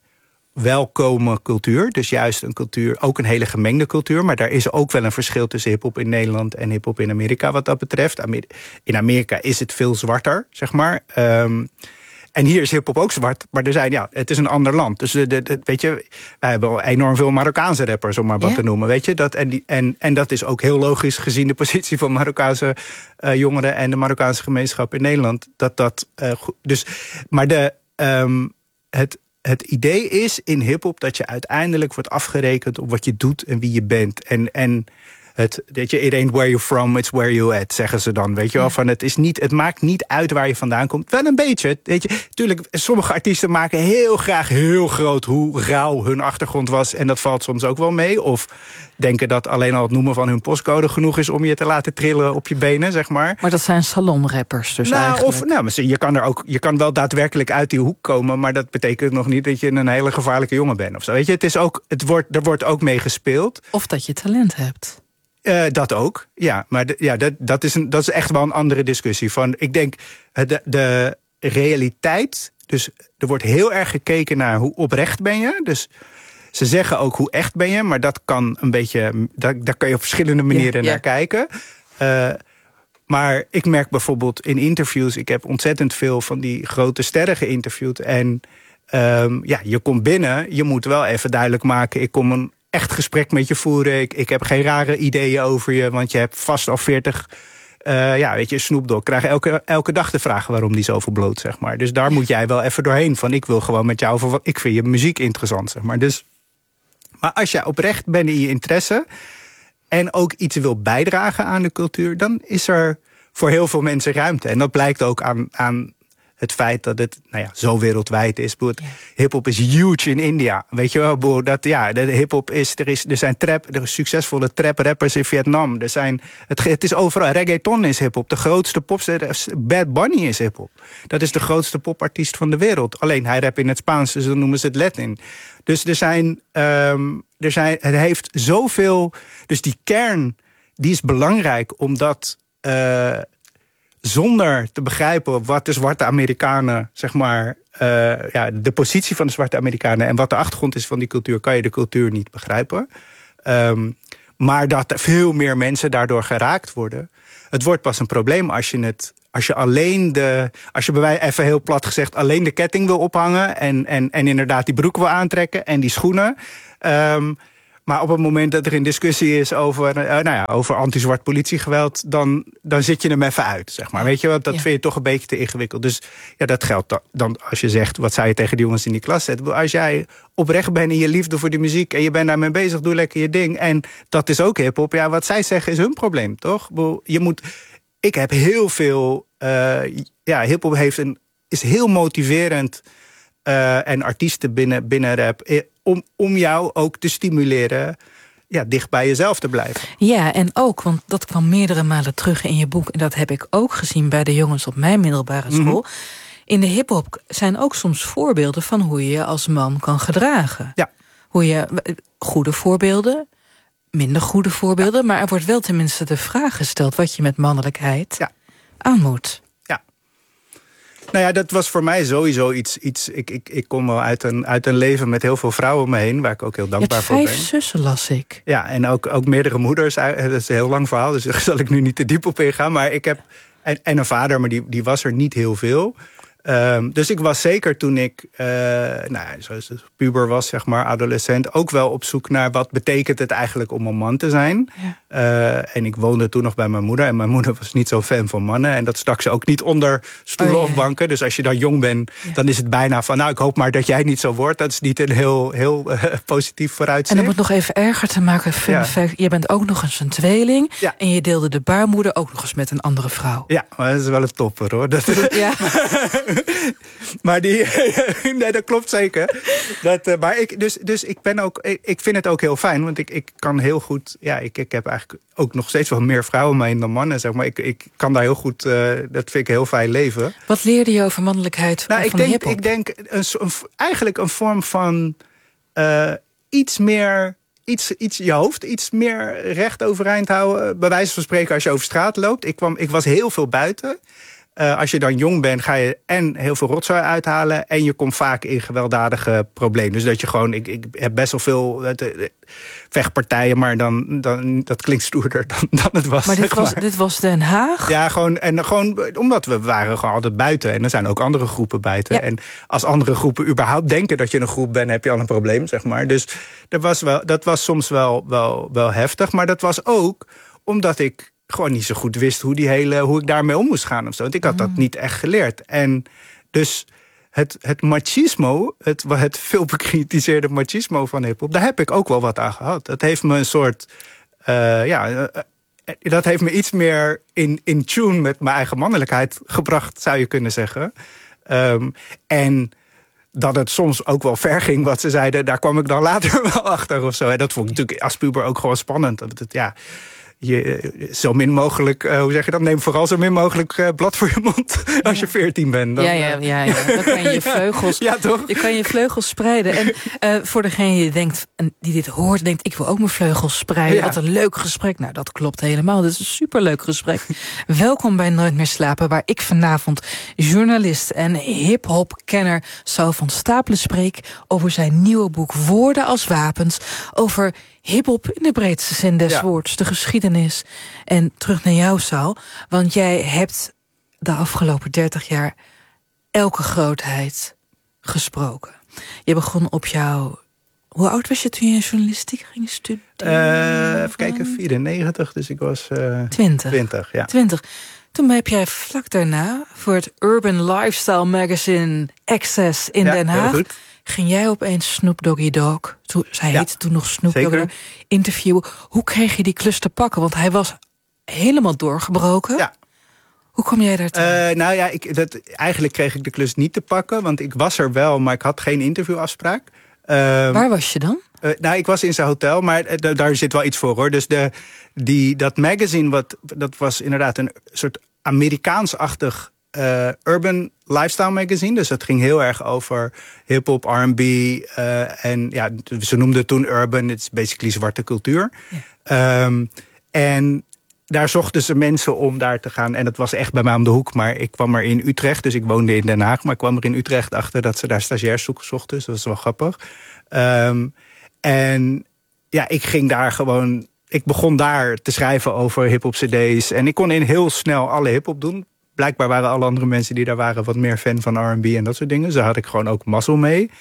welkome cultuur. Dus juist een cultuur, ook een hele gemengde cultuur. Maar daar is ook wel een verschil tussen hiphop in Nederland en hiphop in Amerika wat dat betreft. In Amerika is het veel zwarter, zeg maar. Um, en hier is hiphop ook zwart, maar er zijn, ja, het is een ander land. Dus de, de, de, weet je, wij hebben al enorm veel Marokkaanse rappers, om maar wat yeah. te noemen. Weet je? Dat, en, die, en, en dat is ook heel logisch gezien de positie van Marokkaanse uh, jongeren en de Marokkaanse gemeenschap in Nederland. Dat dat, uh, dus, maar de, um, het, het idee is in hiphop dat je uiteindelijk wordt afgerekend op wat je doet en wie je bent. En, en het, weet je, it ain't where you're from, it's where you at, zeggen ze dan. Weet je wel, ja. van het is niet, het maakt niet uit waar je vandaan komt. Wel een beetje, weet je. Tuurlijk, sommige artiesten maken heel graag heel groot hoe rauw hun achtergrond was. En dat valt soms ook wel mee. Of denken dat alleen al het noemen van hun postcode genoeg is om je te laten trillen op je benen, zeg maar. Maar dat zijn salonrappers dus nou, eigenlijk. Of, nou, je kan er ook, je kan wel daadwerkelijk uit die hoek komen, maar dat betekent nog niet dat je een hele gevaarlijke jongen bent of zo. Weet je, het is ook, het wordt, er wordt ook mee gespeeld. Of dat je talent hebt. Uh, dat ook, ja. Maar de, ja, dat, dat, is een, dat is echt wel een andere discussie. Van, ik denk, de, de realiteit, dus er wordt heel erg gekeken naar hoe oprecht ben je. Dus ze zeggen ook hoe echt ben je, maar dat kan een beetje, daar, daar kan je op verschillende manieren ja, naar ja. kijken. Uh, maar ik merk bijvoorbeeld in interviews, ik heb ontzettend veel van die grote sterren geïnterviewd. En um, ja, je komt binnen, je moet wel even duidelijk maken, ik kom een echt gesprek met je voeren. Ik, ik heb geen rare ideeën over je, want je hebt vast al veertig... Uh, ja, weet je, Snoop Dogg krijgt elke, elke dag de vraag waarom die zoveel bloot, zeg maar. Dus daar moet jij wel even doorheen. Van, ik wil gewoon met jou over wat ik vind je muziek interessant, zeg maar. Dus, maar als jij oprecht bent in je interesse en ook iets wil bijdragen aan de cultuur, dan is er voor heel veel mensen ruimte. En dat blijkt ook aan, aan het feit dat het nou ja, zo wereldwijd is. Ja. Hip-hop is huge in India. Weet je wel, dat, ja, de hip-hop is, er, is, er zijn trap, er succesvolle trap-rappers in Vietnam. Er zijn, het, het is overal, reggaeton is hip-hop. De grootste popster, Bad Bunny is hip-hop. Dat is de grootste popartiest van de wereld. Alleen hij rapt in het Spaans, dus dan noemen ze het Latin. Dus er zijn, um, er zijn, het heeft zoveel, dus die kern, die is belangrijk, omdat uh, zonder te begrijpen wat de zwarte Amerikanen, zeg maar, uh, ja, de positie van de zwarte Amerikanen en wat de achtergrond is van die cultuur, kan je de cultuur niet begrijpen. Um, maar dat er veel meer mensen daardoor geraakt worden. Het wordt pas een probleem als je het, als je alleen de, als je bij wij even heel plat gezegd alleen de ketting wil ophangen en, en, en inderdaad die broek wil aantrekken en die schoenen. Um, Maar op het moment dat er een discussie is over, uh, nou ja, over anti-zwart politiegeweld, dan, dan zit je hem even uit, zeg maar. Weet je wat? Dat ja. vind je toch een beetje te ingewikkeld. Dus ja, dat geldt dan, dan als je zegt, wat zei je tegen de jongens in die klas? Als jij oprecht bent in je liefde voor de muziek en je bent daarmee bezig, doe lekker je ding. En dat is ook hiphop. Ja, wat zij zeggen is hun probleem, toch? Je moet, ik heb heel veel, uh, ja, hiphop heeft een, is heel motiverend. Uh, en artiesten binnen, binnen rap, om, om jou ook te stimuleren, ja, dicht bij jezelf te blijven. Ja, en ook, want dat kwam meerdere malen terug in je boek, en dat heb ik ook gezien bij de jongens op mijn middelbare school. Mm-hmm. In de hiphop zijn ook soms voorbeelden van hoe je je als man kan gedragen. Ja. Hoe je, goede voorbeelden, minder goede voorbeelden, ja. Maar er wordt wel tenminste de vraag gesteld wat je met mannelijkheid ja. aan moet. Nou ja, dat was voor mij sowieso iets. iets ik, ik, ik kom wel uit een, uit een leven met heel veel vrouwen om me heen, waar ik ook heel dankbaar voor ben. Vijf zussen las ik. Ja, en ook, ook meerdere moeders. Dat is een heel lang verhaal, dus daar zal ik nu niet te diep op ingaan. Maar ik heb. En, en een vader, maar die, die was er niet heel veel. Um, dus ik was zeker toen ik uh, nou, zoals puber was, zeg maar, adolescent, ook wel op zoek naar wat betekent het eigenlijk om een man te zijn. Ja. Uh, en ik woonde toen nog bij mijn moeder. En mijn moeder was niet zo fan van mannen. En dat stak ze ook niet onder stoelen oh, ja. of banken. Dus als je dan jong bent, ja. dan is het bijna van, nou, ik hoop maar dat jij niet zo wordt. Dat is niet een heel, heel uh, positief vooruitzicht. En om het nog even erger te maken, fun ja. fact, je bent ook nog eens een tweeling. Ja. En je deelde de baarmoeder ook nog eens met een andere vrouw. Ja, maar dat is wel een topper, hoor. Dat, ja. Maar die, nee, dat klopt zeker. Dat, uh, maar ik, dus, dus ik ben ook, ik, ik vind het ook heel fijn, want ik, ik kan heel goed, ja, ik, ik heb eigenlijk ook nog steeds wel meer vrouwen mee dan mannen, zeg maar. Ik, ik kan daar heel goed, uh, dat vind ik een heel fijn leven. Wat leerde je over mannelijkheid nou, van ik denk, hiphop? Ik denk een, een, eigenlijk een vorm van uh, iets meer, iets, iets je hoofd, iets meer recht overeind houden. Bij wijze van spreken, als je over straat loopt. Ik, kwam, ik was heel veel buiten. Uh, als je dan jong bent, ga je en heel veel rotzooi uithalen, en je komt vaak in gewelddadige problemen. Dus dat je gewoon, ik, ik heb best wel veel uh, de, vechtpartijen, maar dan, dan dat klinkt stoerder dan, dan het was. Maar dit, was, maar dit was Den Haag? Ja, gewoon, en gewoon omdat we waren gewoon altijd buiten. En er zijn ook andere groepen buiten. Ja. En als andere groepen überhaupt denken dat je een groep bent, heb je al een probleem, zeg maar. Dus dat was, wel, dat was soms wel, wel, wel heftig. Maar dat was ook omdat ik gewoon niet zo goed wist hoe, die hele, hoe ik daarmee om moest gaan of zo. Want ik had dat niet echt geleerd. En dus het, het machismo, het, het veel bekritiseerde machismo van hiphop, daar heb ik ook wel wat aan gehad. Dat heeft me een soort, uh, ja, uh, dat heeft me iets meer in, in tune met mijn eigen mannelijkheid gebracht, zou je kunnen zeggen. Um, en dat het soms ook wel ver ging wat ze zeiden, daar kwam ik dan later wel achter of zo. En dat vond ik natuurlijk als puber ook gewoon spannend. Dat het, ja, je zo min mogelijk, uh, hoe zeg je dat? Neem vooral zo min mogelijk uh, blad voor je mond als je veertien bent. Dan, ja, ja, ja, ja. Dan kan je je vleugels, ja, toch? Je kan je vleugels spreiden. En uh, voor degene die denkt, die dit hoort, denkt, ik wil ook mijn vleugels spreiden. Ja. Wat een leuk gesprek. Nou, dat klopt helemaal. Dat is een superleuk gesprek. Welkom bij Nooit meer slapen, waar ik vanavond journalist en hip-hop-kenner Saul van Stapelen spreek over zijn nieuwe boek Woorden als wapens, over hiphop in de breedste zin des ja. woords, de geschiedenis. En terug naar jou, Saul, want jij hebt de afgelopen dertig jaar elke grootheid gesproken. Je begon op jouw... Hoe oud was je toen je journalistiek ging studeren? Uh, even kijken, vierennegentig, dus ik was uh, twintig. twintig, ja. twintig. Toen heb jij vlak daarna voor het Urban Lifestyle Magazine Access in ja, Den Haag, heel goed. Ging jij opeens Snoop Doggy Dogg, toen, zij ja, heette toen nog Snoop Doggy Dogg, interviewen. Hoe kreeg je die klus te pakken? Want hij was helemaal doorgebroken. Ja. Hoe kom jij daar Uh, nou ja, ik, dat, eigenlijk kreeg ik de klus niet te pakken. Want ik was er wel, maar ik had geen interviewafspraak. Uh, Waar was je dan? Uh, nou, ik was in zijn hotel, maar uh, daar zit wel iets voor, hoor. Dus de, die, dat magazine, wat, dat was inderdaad een soort Amerikaans-achtig uh, urban lifestyle magazine. Dus dat ging heel erg over hip-hop, R en B. Uh, en ja, ze noemden het toen urban. Het is basically zwarte cultuur. Ja. Um, en daar zochten ze mensen om daar te gaan. En dat was echt bij mij om de hoek. Maar ik kwam er in Utrecht, dus ik woonde in Den Haag. Maar ik kwam er in Utrecht achter dat ze daar stagiairs zochten. Dus dat was wel grappig. Um, en ja, ik ging daar gewoon... Ik begon daar te schrijven over hip-hop cd's. En ik kon in heel snel alle hip-hop doen. Blijkbaar waren alle andere mensen die daar waren wat meer fan van R en B en dat soort dingen. Dus daar had ik gewoon ook mazzel mee.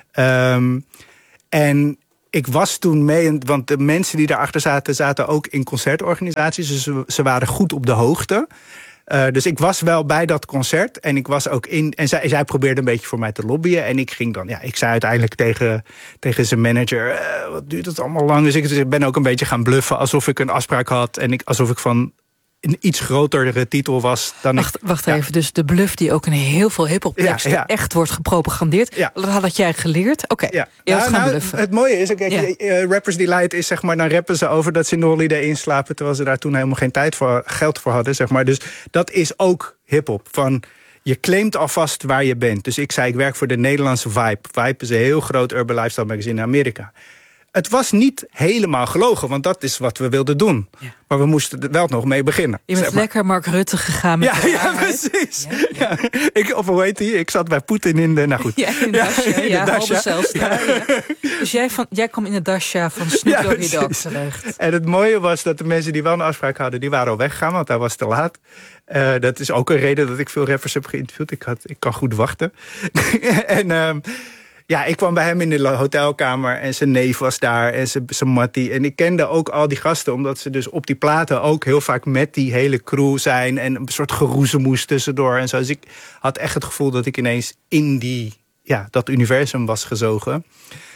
Um, en ik was toen mee, want de mensen die daarachter zaten, zaten ook in concertorganisaties. Dus ze, ze waren goed op de hoogte. Uh, dus ik was wel bij dat concert en ik was ook in. En zij, zij probeerde een beetje voor mij te lobbyen. En ik ging dan, ja, ik zei uiteindelijk tegen, tegen zijn manager: Uh, wat duurt het allemaal lang? Dus ik, dus ik ben ook een beetje gaan bluffen alsof ik een afspraak had. En ik, alsof ik van een iets grotere titel was dan wacht, ik. Wacht even, ja. Dus de bluff die ook in heel veel hip-hop teksten ja, ja. echt wordt gepropagandeerd. Ja. Dat had jij geleerd? Oké, okay. ja. je nou, nou, bluffen. Het mooie is, kijk, ja. uh, Rappers Delight is, zeg maar, dan rappen ze over dat ze in de Holiday inslapen, terwijl ze daar toen helemaal geen tijd voor, geld voor hadden, zeg maar. Dus dat is ook hip-hop. Van, je claimt alvast waar je bent. Dus ik zei, ik werk voor de Nederlandse Vibe. Vibe is een heel groot urban lifestyle magazine in Amerika. Het was niet helemaal gelogen, want dat is wat we wilden doen. Ja. Maar we moesten er wel nog mee beginnen. Je bent zeg maar. lekker Mark Rutte gegaan met ja, ja, precies. Ja, ja. Ja. Ik, of hoe heet die? Ik zat bij Poetin in de... Nou goed. Ja, in de Dasha. Ja, ja, Dasha. Ja. Ja. Dus jij, van, jij kwam in de Dasha van Snoop Doggy ja, Dogg terecht. En het mooie was dat de mensen die wel een afspraak hadden, die waren al weggegaan, want hij was te laat. Uh, dat is ook een reden dat ik veel rappers heb geïnterviewd. Ik, had, ik kan goed wachten. en... Um, Ja, ik kwam bij hem in de hotelkamer en zijn neef was daar en zijn, zijn mattie. En ik kende ook al die gasten, omdat ze dus op die platen ook heel vaak met die hele crew zijn. En een soort geroezemoes tussendoor en zo. Dus ik had echt het gevoel dat ik ineens in die, ja, dat universum was gezogen.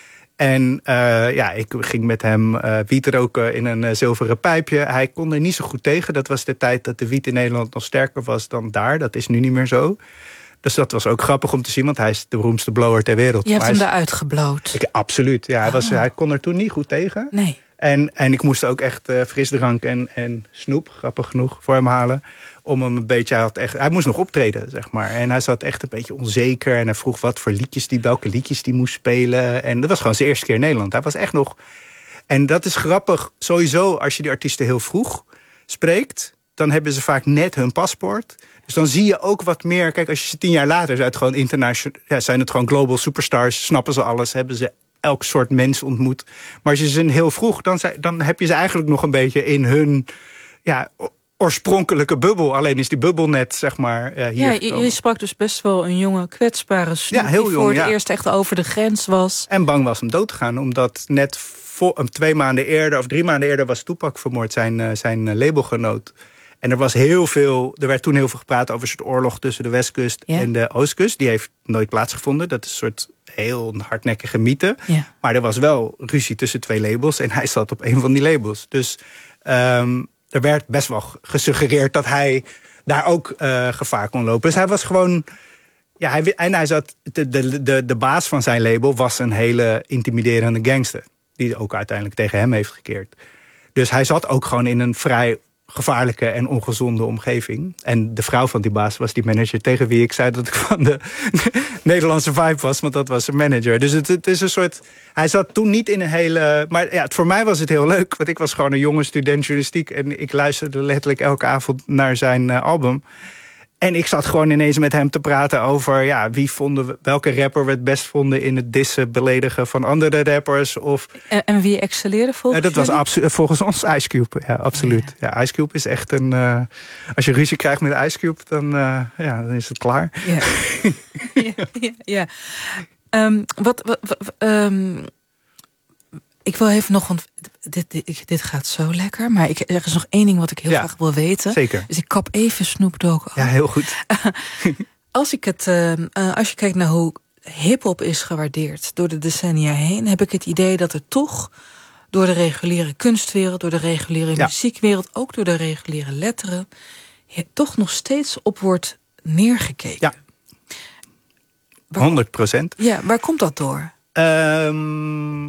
En uh, ja, ik ging met hem uh, wiet roken in een uh, zilveren pijpje. Hij kon er niet zo goed tegen. Dat was de tijd dat de wiet in Nederland nog sterker was dan daar. Dat is nu niet meer zo. Dus dat was ook grappig om te zien, want hij is de beroemdste blower ter wereld. Je hebt maar hem eruit gebloot. Ik, absoluut, ja. Hij, was, hij kon er toen niet goed tegen. Nee. En, en ik moest ook echt uh, frisdrank en, en snoep, grappig genoeg, voor hem halen. Om hem een beetje, hij, had echt, hij moest nog optreden, zeg maar. En hij zat echt een beetje onzeker. En hij vroeg wat voor liedjes die, welke liedjes die moest spelen. En dat was gewoon zijn eerste keer in Nederland. Hij was echt nog... En dat is grappig, sowieso, als je die artiesten heel vroeg spreekt, dan hebben ze vaak net hun paspoort. Dus dan zie je ook wat meer. Kijk, als je ze tien jaar later zijn het gewoon internationaal, ja, zijn het gewoon global superstars, snappen ze alles, hebben ze elk soort mens ontmoet. Maar als je ze heel vroeg, dan, dan heb je ze eigenlijk nog een beetje in hun, ja, oorspronkelijke bubbel. Alleen is die bubbel net, zeg maar, uh, hier. Ja, je, je sprak dus best wel een jonge, kwetsbare Snoop, ja, heel die jong, voor het ja. eerst echt over de grens was. En bang was om dood te gaan, omdat net voor, twee maanden eerder of drie maanden eerder was Tupac vermoord, zijn, uh, zijn labelgenoot. En er was heel veel, er werd toen heel veel gepraat over een soort oorlog tussen de Westkust ja. en de Oostkust. Die heeft nooit plaatsgevonden. Dat is een soort heel hardnekkige mythe. Ja. Maar er was wel ruzie tussen twee labels en hij zat op een van die labels. Dus um, er werd best wel gesuggereerd dat hij daar ook uh, gevaar kon lopen. Dus hij was gewoon, ja, hij, en hij zat, de, de, de, de baas van zijn label was een hele intimiderende gangster. Die ook uiteindelijk tegen hem heeft gekeerd. Dus hij zat ook gewoon in een vrij gevaarlijke en ongezonde omgeving. En de vrouw van die baas was die manager tegen wie ik zei dat ik van de Nederlandse Vibe was, want dat was een manager. Dus het, het is een soort, hij zat toen niet in een hele, maar ja, voor mij was het heel leuk, want ik was gewoon een jonge student journalistiek en ik luisterde letterlijk elke avond naar zijn uh, album. En ik zat gewoon ineens met hem te praten over, ja, wie vonden we, welke rapper we het best vonden in het dissen, beledigen van andere rappers. Of, en, en wie excelleerde volgens uh, Dat was absolu- volgens ons Ice Cube, ja, absoluut. Ja. Ja, Ice Cube is echt een, uh, als je ruzie krijgt met Ice Cube, dan, uh, ja, dan is het klaar. Ja, ja, ja, ja. Um, wat, wat, wat um, ik wil even nog, want dit, dit, dit gaat zo lekker, maar ik, er is nog één ding wat ik heel ja, graag wil weten. Zeker. Dus ik kap even Snoop Dogg af. Ja, heel goed. Als ik het, uh, als je kijkt naar hoe hip-hop is gewaardeerd door de decennia heen, heb ik het idee dat er toch door de reguliere kunstwereld, door de reguliere ja. muziekwereld, ook door de reguliere letteren, ja, toch nog steeds op wordt neergekeken. Ja, honderd procent. Ja, waar komt dat door? Um,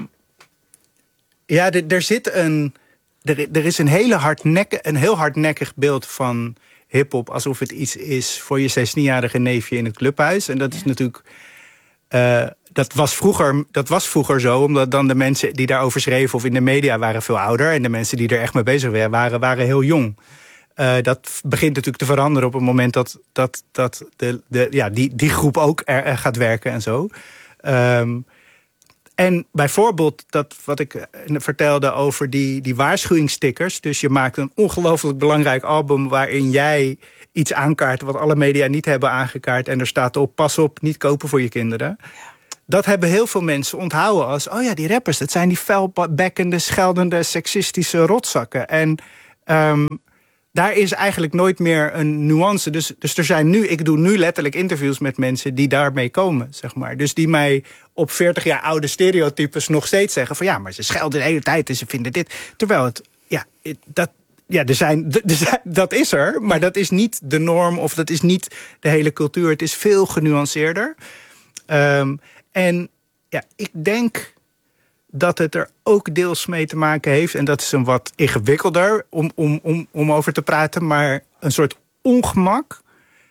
ja, d- er zit een... Er, er is een, hele hardnekkig, een heel hardnekkig beeld van hiphop, alsof het iets is voor je zestienjarige neefje in het clubhuis. En dat is natuurlijk... Uh, dat, was vroeger, dat was vroeger zo, omdat dan de mensen die daarover schreven of in de media waren veel ouder. En de mensen die er echt mee bezig waren, waren heel jong. Uh, dat begint natuurlijk te veranderen op het moment dat, dat, dat de, de, ja, die, die groep ook er, er gaat werken en zo. Um, en bijvoorbeeld dat wat ik vertelde over die, die waarschuwingsstickers. Dus je maakt een ongelooflijk belangrijk album waarin jij iets aankaart wat alle media niet hebben aangekaart. En er staat op, pas op, niet kopen voor je kinderen. Ja. Dat hebben heel veel mensen onthouden als, oh ja, die rappers, dat zijn die vuilbekkende, scheldende, seksistische rotzakken. En um, daar is eigenlijk nooit meer een nuance. Dus, dus er zijn nu, ik doe nu letterlijk interviews met mensen die daarmee komen, zeg maar. Dus die mij op veertig jaar oude stereotypes nog steeds zeggen van ja, maar ze schelden de hele tijd en ze vinden dit. Terwijl het, ja, het, dat, ja er zijn, er zijn, dat is er, maar dat is niet de norm of dat is niet de hele cultuur. Het is veel genuanceerder. Um, en ja, ik denk dat het er ook deels mee te maken heeft, en dat is een wat ingewikkelder om, om, om, om over te praten, maar een soort ongemak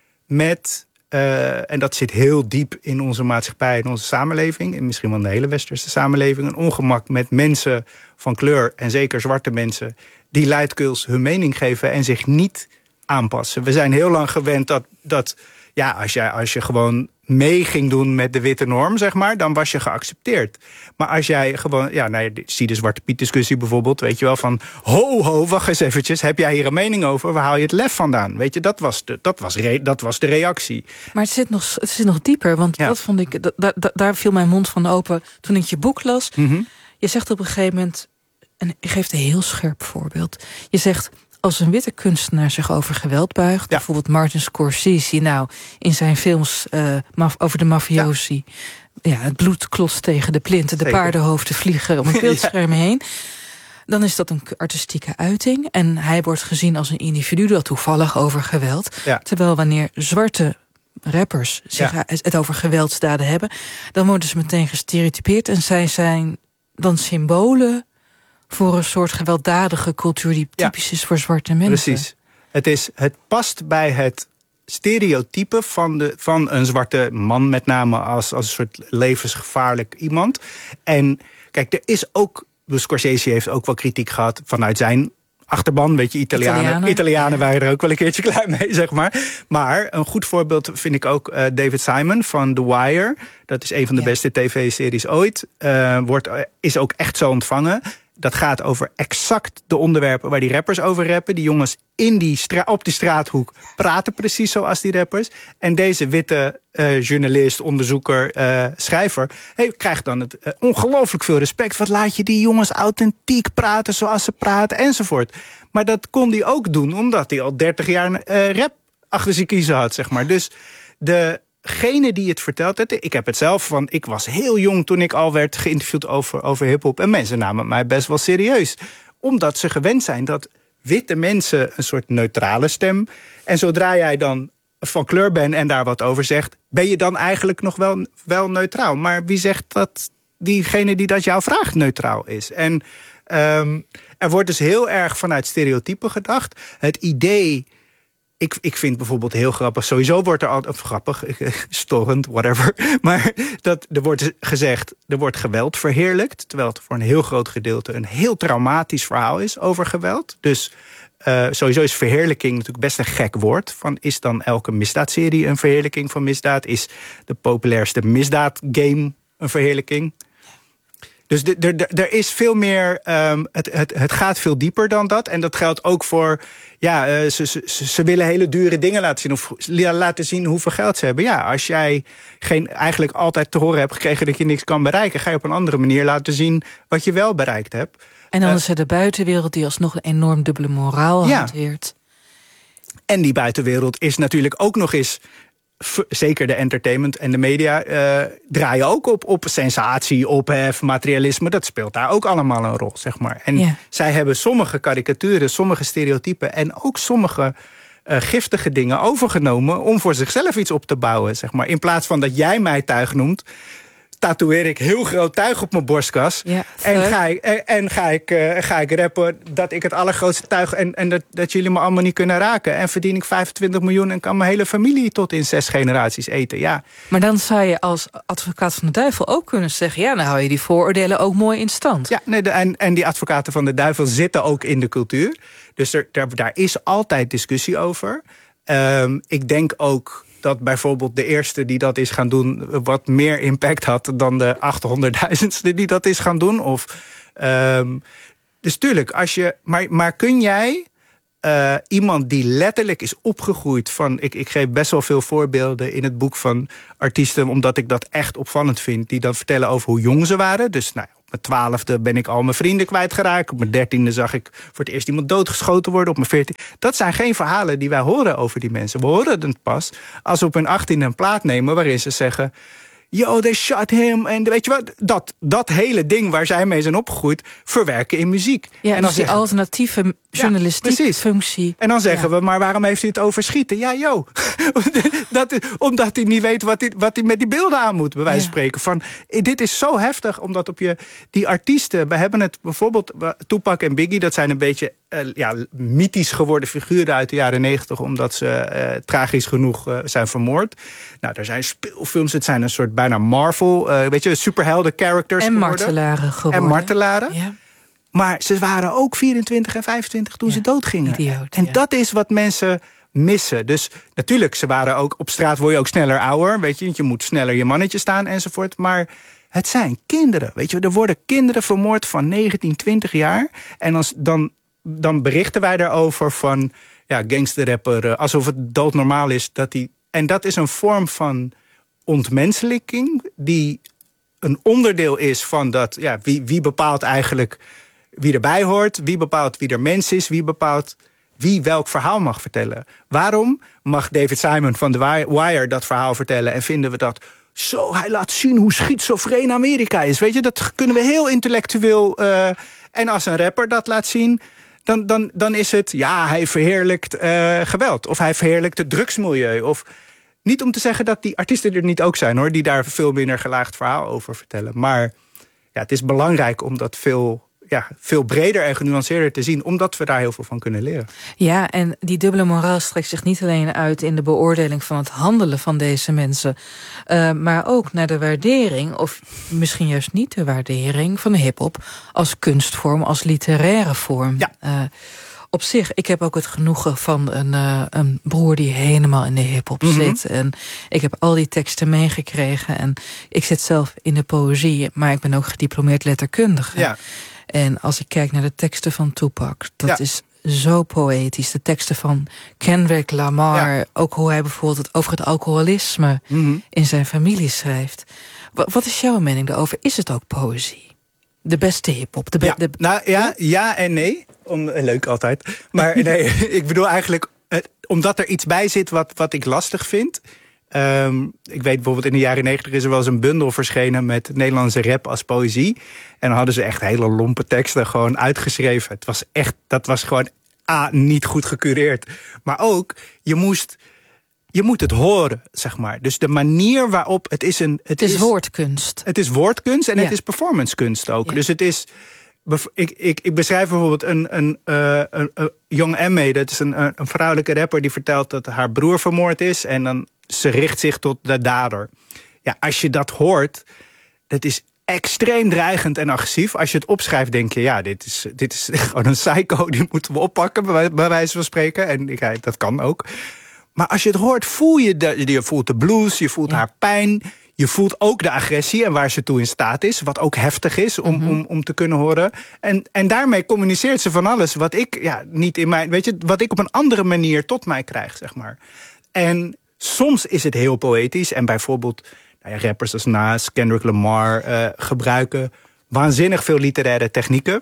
met, uh, en dat zit heel diep in onze maatschappij, in onze samenleving, en misschien wel in de hele westerse samenleving, een ongemak met mensen van kleur, en zeker zwarte mensen, die luidkeels hun mening geven en zich niet aanpassen. We zijn heel lang gewend dat, dat ja, als je, als je gewoon mee ging doen met de witte norm, zeg maar, dan was je geaccepteerd. Maar als jij gewoon, ja, nou, zie de Zwarte Piet discussie bijvoorbeeld, weet je wel, van ho, ho, wacht eens eventjes, heb jij hier een mening over? Waar haal je het lef vandaan? Weet je, dat was de, dat was re, dat was de reactie. Maar het zit nog, het zit nog dieper, want ja. dat vond ik, da, da, daar viel mijn mond van open toen ik je boek las. Mm-hmm. Je zegt op een gegeven moment, en je geeft een heel scherp voorbeeld, je zegt, als een witte kunstenaar zich over geweld buigt, ja. bijvoorbeeld Martin Scorsese, nou, in zijn films uh, maf, over de mafiosi, ja. ja, het bloed klotst tegen de plinten, de Zeker. paardenhoofden vliegen om het beeldscherm ja. heen, dan is dat een artistieke uiting. En hij wordt gezien als een individu dat toevallig over geweld. Ja. Terwijl wanneer zwarte rappers zich ja. het over geweldsdaden hebben, dan worden ze meteen gestereotypeerd en zij zijn dan symbolen voor een soort gewelddadige cultuur die typisch ja, is voor zwarte mensen. Precies. Het, is, het past bij het stereotype van, de, van een zwarte man, met name als, als een soort levensgevaarlijk iemand. En kijk, er is ook, Scorsese heeft ook wel kritiek gehad vanuit zijn achterban, weet je, Italianen. Italianen, Italianen waren er ook wel een keertje klaar mee, zeg maar. Maar een goed voorbeeld vind ik ook uh, David Simon van The Wire. Dat is een van de ja. beste tv-series ooit. Uh, wordt, uh, is ook echt zo ontvangen. Dat gaat over exact de onderwerpen waar die rappers over rappen. Die jongens in die stra- op die straathoek praten precies zoals die rappers. En deze witte uh, journalist, onderzoeker, uh, schrijver, hey, krijgt dan het uh, ongelooflijk veel respect. Wat laat je die jongens authentiek praten zoals ze praten enzovoort. Maar dat kon hij ook doen omdat hij al dertig jaar uh, rap achter zijn kiezen had, zeg maar. Dus de Degene die het vertelt, ik heb het zelf van, ik was heel jong toen ik al werd geïnterviewd over, over hiphop. En mensen namen mij best wel serieus. Omdat ze gewend zijn dat witte mensen een soort neutrale stem. En zodra jij dan van kleur bent en daar wat over zegt, ben je dan eigenlijk nog wel, wel neutraal. Maar wie zegt dat diegene die dat jou vraagt neutraal is? En um, er wordt dus heel erg vanuit stereotypen gedacht. Het idee... Ik, ik vind bijvoorbeeld heel grappig, sowieso wordt er altijd, of grappig, storend, whatever. Maar dat, er wordt gezegd, er wordt geweld verheerlijkt. Terwijl het voor een heel groot gedeelte een heel traumatisch verhaal is over geweld. Dus uh, sowieso is verheerlijking natuurlijk best een gek woord. Van, is dan elke misdaadserie een verheerlijking van misdaad? Is de populairste misdaadgame een verheerlijking? Dus er is veel meer, um, het, het, het gaat veel dieper dan dat. En dat geldt ook voor, ja, uh, ze, ze, ze willen hele dure dingen laten zien. Of laten zien hoeveel geld ze hebben. Ja, als jij geen, eigenlijk altijd te horen hebt gekregen dat je niks kan bereiken, ga je op een andere manier laten zien wat je wel bereikt hebt. En dan uh, is er de buitenwereld die alsnog een enorm dubbele moraal ja. hanteert. En die buitenwereld is natuurlijk ook nog eens, zeker de entertainment en de media, uh, draaien ook op, op sensatie, ophef, materialisme. Dat speelt daar ook allemaal een rol, zeg maar. En ja. zij hebben sommige karikaturen, sommige stereotypen en ook sommige uh, giftige dingen overgenomen om voor zichzelf iets op te bouwen, zeg maar. In plaats van dat jij mij tuig noemt, tatoeëer ik heel groot tuig op mijn borstkas. Ja, en ga ik, en, en ga, ik, uh, ga ik rappen dat ik het allergrootste tuig en, en dat, dat jullie me allemaal niet kunnen raken. En verdien ik vijfentwintig miljoen en kan mijn hele familie tot in zes generaties eten. Ja. Maar dan zou je als advocaat van de duivel ook kunnen zeggen, ja, dan hou je die vooroordelen ook mooi in stand. Ja, nee, de, en, en die advocaten van de duivel zitten ook in de cultuur. Dus er, daar, daar is altijd discussie over. Um, ik denk ook dat bijvoorbeeld de eerste die dat is gaan doen wat meer impact had dan de achthonderdduizendste die dat is gaan doen. Of, um, dus tuurlijk, als je, maar, maar kun jij uh, iemand die letterlijk is opgegroeid van, ik, ik geef best wel veel voorbeelden in het boek van artiesten, omdat ik dat echt opvallend vind, die dan vertellen over hoe jong ze waren. Dus nou, op mijn twaalfde ben ik al mijn vrienden kwijtgeraakt. Op mijn dertiende zag ik voor het eerst iemand doodgeschoten worden. Op mijn veertiende. Dat zijn geen verhalen die wij horen over die mensen. We horen het pas als we op hun achttiende een plaat nemen waarin ze zeggen, yo, they shot him. En weet je wat? Dat, dat hele ding waar zij mee zijn opgegroeid, verwerken in muziek. Ja, en dan dus die zeggen, alternatieve journalistieke ja, functie. En dan zeggen ja. we, maar waarom heeft hij het over schieten? Ja, yo. dat, omdat hij niet weet wat hij, wat hij met die beelden aan moet, bij wijze van ja. spreken. Van, dit is zo heftig, omdat op je die artiesten, we hebben het bijvoorbeeld, Tupac en Biggie, dat zijn een beetje uh, ja, mythisch geworden figuren uit de jaren negentig, omdat ze uh, tragisch genoeg uh, zijn vermoord. Nou, er zijn speelfilms, het zijn een soort bijna Marvel, uh, weet je, superhelden characters en geworden. martelaren geworden. En martelaren. Ja. Maar ze waren ook vierentwintig en vijfentwintig toen ja, ze doodgingen. Idioot, en ja. dat is wat mensen missen. Dus natuurlijk, ze waren ook op straat, word je ook sneller ouder, weet je, want je moet sneller je mannetje staan enzovoort. Maar het zijn kinderen, weet je, er worden kinderen vermoord van negentien, twintig jaar. En als, dan, dan berichten wij daarover van, ja, gangsterrapper, alsof het doodnormaal is dat die. En dat is een vorm van ontmenselijking die een onderdeel is van dat, ja, wie, wie bepaalt eigenlijk wie erbij hoort, wie bepaalt wie er mens is, wie bepaalt wie welk verhaal mag vertellen. Waarom mag David Simon van The Wire dat verhaal vertellen en vinden we dat zo, hij laat zien hoe schizofreen Amerika is. Weet je, dat kunnen we heel intellectueel. Uh, en als een rapper dat laat zien, dan, dan, dan is het, ja, hij verheerlijkt uh, geweld. Of hij verheerlijkt het drugsmilieu. Of niet om te zeggen dat die artiesten er niet ook zijn, hoor, die daar veel minder gelaagd verhaal over vertellen. Maar ja, het is belangrijk om dat veel, ja, veel breder en genuanceerder te zien, omdat we daar heel veel van kunnen leren. Ja, en die dubbele moraal strekt zich niet alleen uit in de beoordeling van het handelen van deze mensen, uh, maar ook naar de waardering, of misschien juist niet de waardering van de hiphop als kunstvorm, als literaire vorm. Ja. Uh, Op zich, ik heb ook het genoegen van een, uh, een broer die helemaal in de hiphop mm-hmm. zit. En ik heb al die teksten meegekregen. En ik zit zelf in de poëzie, maar ik ben ook gediplomeerd letterkundige. Ja. En als ik kijk naar de teksten van Tupac, dat ja. is zo poëtisch. De teksten van Kendrick Lamar, ja. ook hoe hij bijvoorbeeld het over het alcoholisme mm-hmm. in zijn familie schrijft. Wat, wat is jouw mening daarover? Is het ook poëzie? De beste hiphop? De be- ja. de... Nou ja, ja en nee. Om, leuk altijd. Maar nee, ik bedoel eigenlijk, het, omdat er iets bij zit wat, wat ik lastig vind. Um, ik weet bijvoorbeeld in de jaren negentig is er wel eens een bundel verschenen met Nederlandse rap als poëzie. En dan hadden ze echt hele lompe teksten gewoon uitgeschreven. Het was echt, dat was gewoon A, niet goed gecureerd. Maar ook, je moest, je moet het horen, zeg maar. Dus de manier waarop, het is een... Het, het is, is woordkunst. Het is woordkunst en ja. het is performancekunst ook. Ja. Dus het is... Ik, ik, ik beschrijf bijvoorbeeld een, een, uh, een, een Young M A, dat is een, een vrouwelijke rapper die vertelt dat haar broer vermoord is en dan ze richt zich tot de dader. Ja, als je dat hoort, dat is extreem dreigend en agressief. Als je het opschrijft, denk je, ja, dit is, dit is gewoon een psycho, die moeten we oppakken, bij, bij wijze van spreken. En ja, dat kan ook. Maar als je het hoort, voel je, de, je voelt de blues, je voelt ja. haar pijn. Je voelt ook de agressie en waar ze toe in staat is. Wat ook heftig is om, mm-hmm. om, om te kunnen horen. En, en daarmee communiceert ze van alles wat ik, ja, niet in mijn, weet je, wat ik op een andere manier tot mij krijg, zeg maar. En soms is het heel poëtisch. En bijvoorbeeld, nou ja, rappers als Nas, Kendrick Lamar uh, gebruiken waanzinnig veel literaire technieken.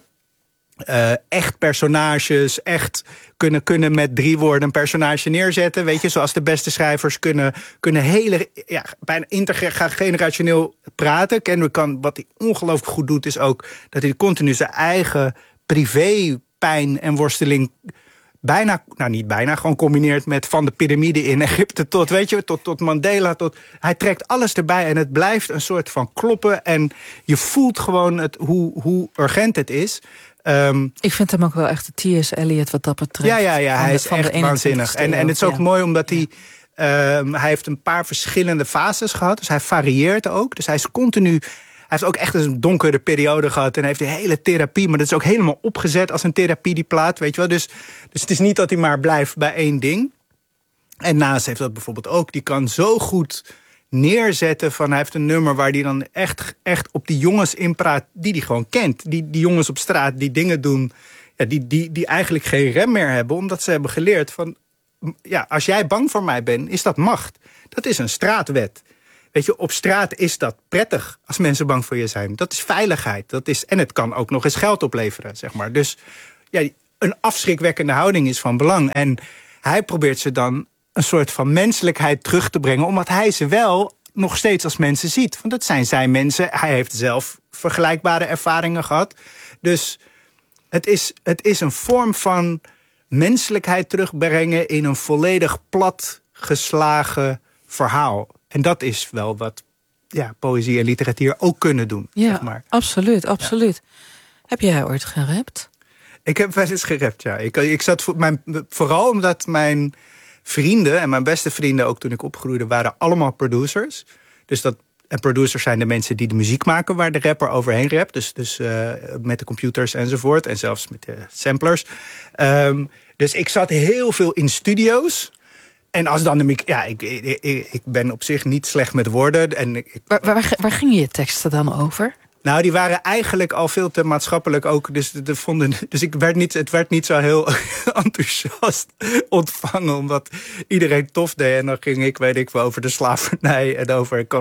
Uh, echt personages, echt kunnen, kunnen met drie woorden een personage neerzetten. Weet je, zoals de beste schrijvers kunnen, kunnen hele, ja, bijna intergenerationeel praten. Kendrick kan, wat hij ongelooflijk goed doet, is ook dat hij continu zijn eigen privé pijn en worsteling bijna, nou niet bijna, gewoon combineert met van de piramide in Egypte tot, weet je, tot, tot Mandela. Tot, hij trekt alles erbij en het blijft een soort van kloppen. En je voelt gewoon het, hoe, hoe urgent het is. Um, ik vind hem ook wel echt de T S. Eliot wat dat betreft. Ja, ja, ja, hij is echt waanzinnig. En, en het is ook ja. mooi omdat hij... Um, hij heeft een paar verschillende fases gehad. Dus hij varieert ook. Dus hij is continu... Hij heeft ook echt een donkere periode gehad. En hij heeft de hele therapie. Maar dat is ook helemaal opgezet als een therapie, die plaat. Weet je wel? Dus, dus het is niet dat hij maar blijft bij één ding. En Nas heeft dat bijvoorbeeld ook. Die kan zo goed neerzetten van... Hij heeft een nummer waar hij dan echt, echt op die jongens inpraat... die hij gewoon kent. Die, die jongens op straat die dingen doen... Ja, die, die, die eigenlijk geen rem meer hebben. Omdat ze hebben geleerd van... Ja, als jij bang voor mij bent, is dat macht. Dat is een straatwet. Weet je, op straat is dat prettig als mensen bang voor je zijn. Dat is veiligheid. Dat is, en het kan ook nog eens geld opleveren, zeg maar. Dus ja, een afschrikwekkende houding is van belang. En hij probeert ze dan een soort van menselijkheid terug te brengen... omdat hij ze wel nog steeds als mensen ziet. Want dat zijn zijn mensen. Hij heeft zelf vergelijkbare ervaringen gehad. Dus het is, het is een vorm van menselijkheid terugbrengen... in een volledig plat geslagen verhaal. En dat is wel wat ja, poëzie en literatuur ook kunnen doen. Ja, zeg maar. absoluut, absoluut. Ja. Heb jij ooit gerapt? Ik heb wel eens gerapt, ja. Ik, ik zat voor mijn, vooral omdat mijn vrienden en mijn beste vrienden... ook toen ik opgroeide, waren allemaal producers. Dus dat, en producers zijn de mensen die de muziek maken... waar de rapper overheen rapt. Dus, dus uh, met de computers enzovoort. En zelfs met de samplers. Um, dus ik zat heel veel in studio's. En als dan de ja, ik, ik, ik ben op zich niet slecht met woorden. En ik, waar, waar, waar gingen je teksten dan over? Nou, die waren eigenlijk al veel te maatschappelijk ook. Dus, de, vonden, dus ik werd niet, het werd niet zo heel enthousiast ontvangen. Omdat iedereen tof deed. En dan ging ik, weet ik wel, over de slavernij en over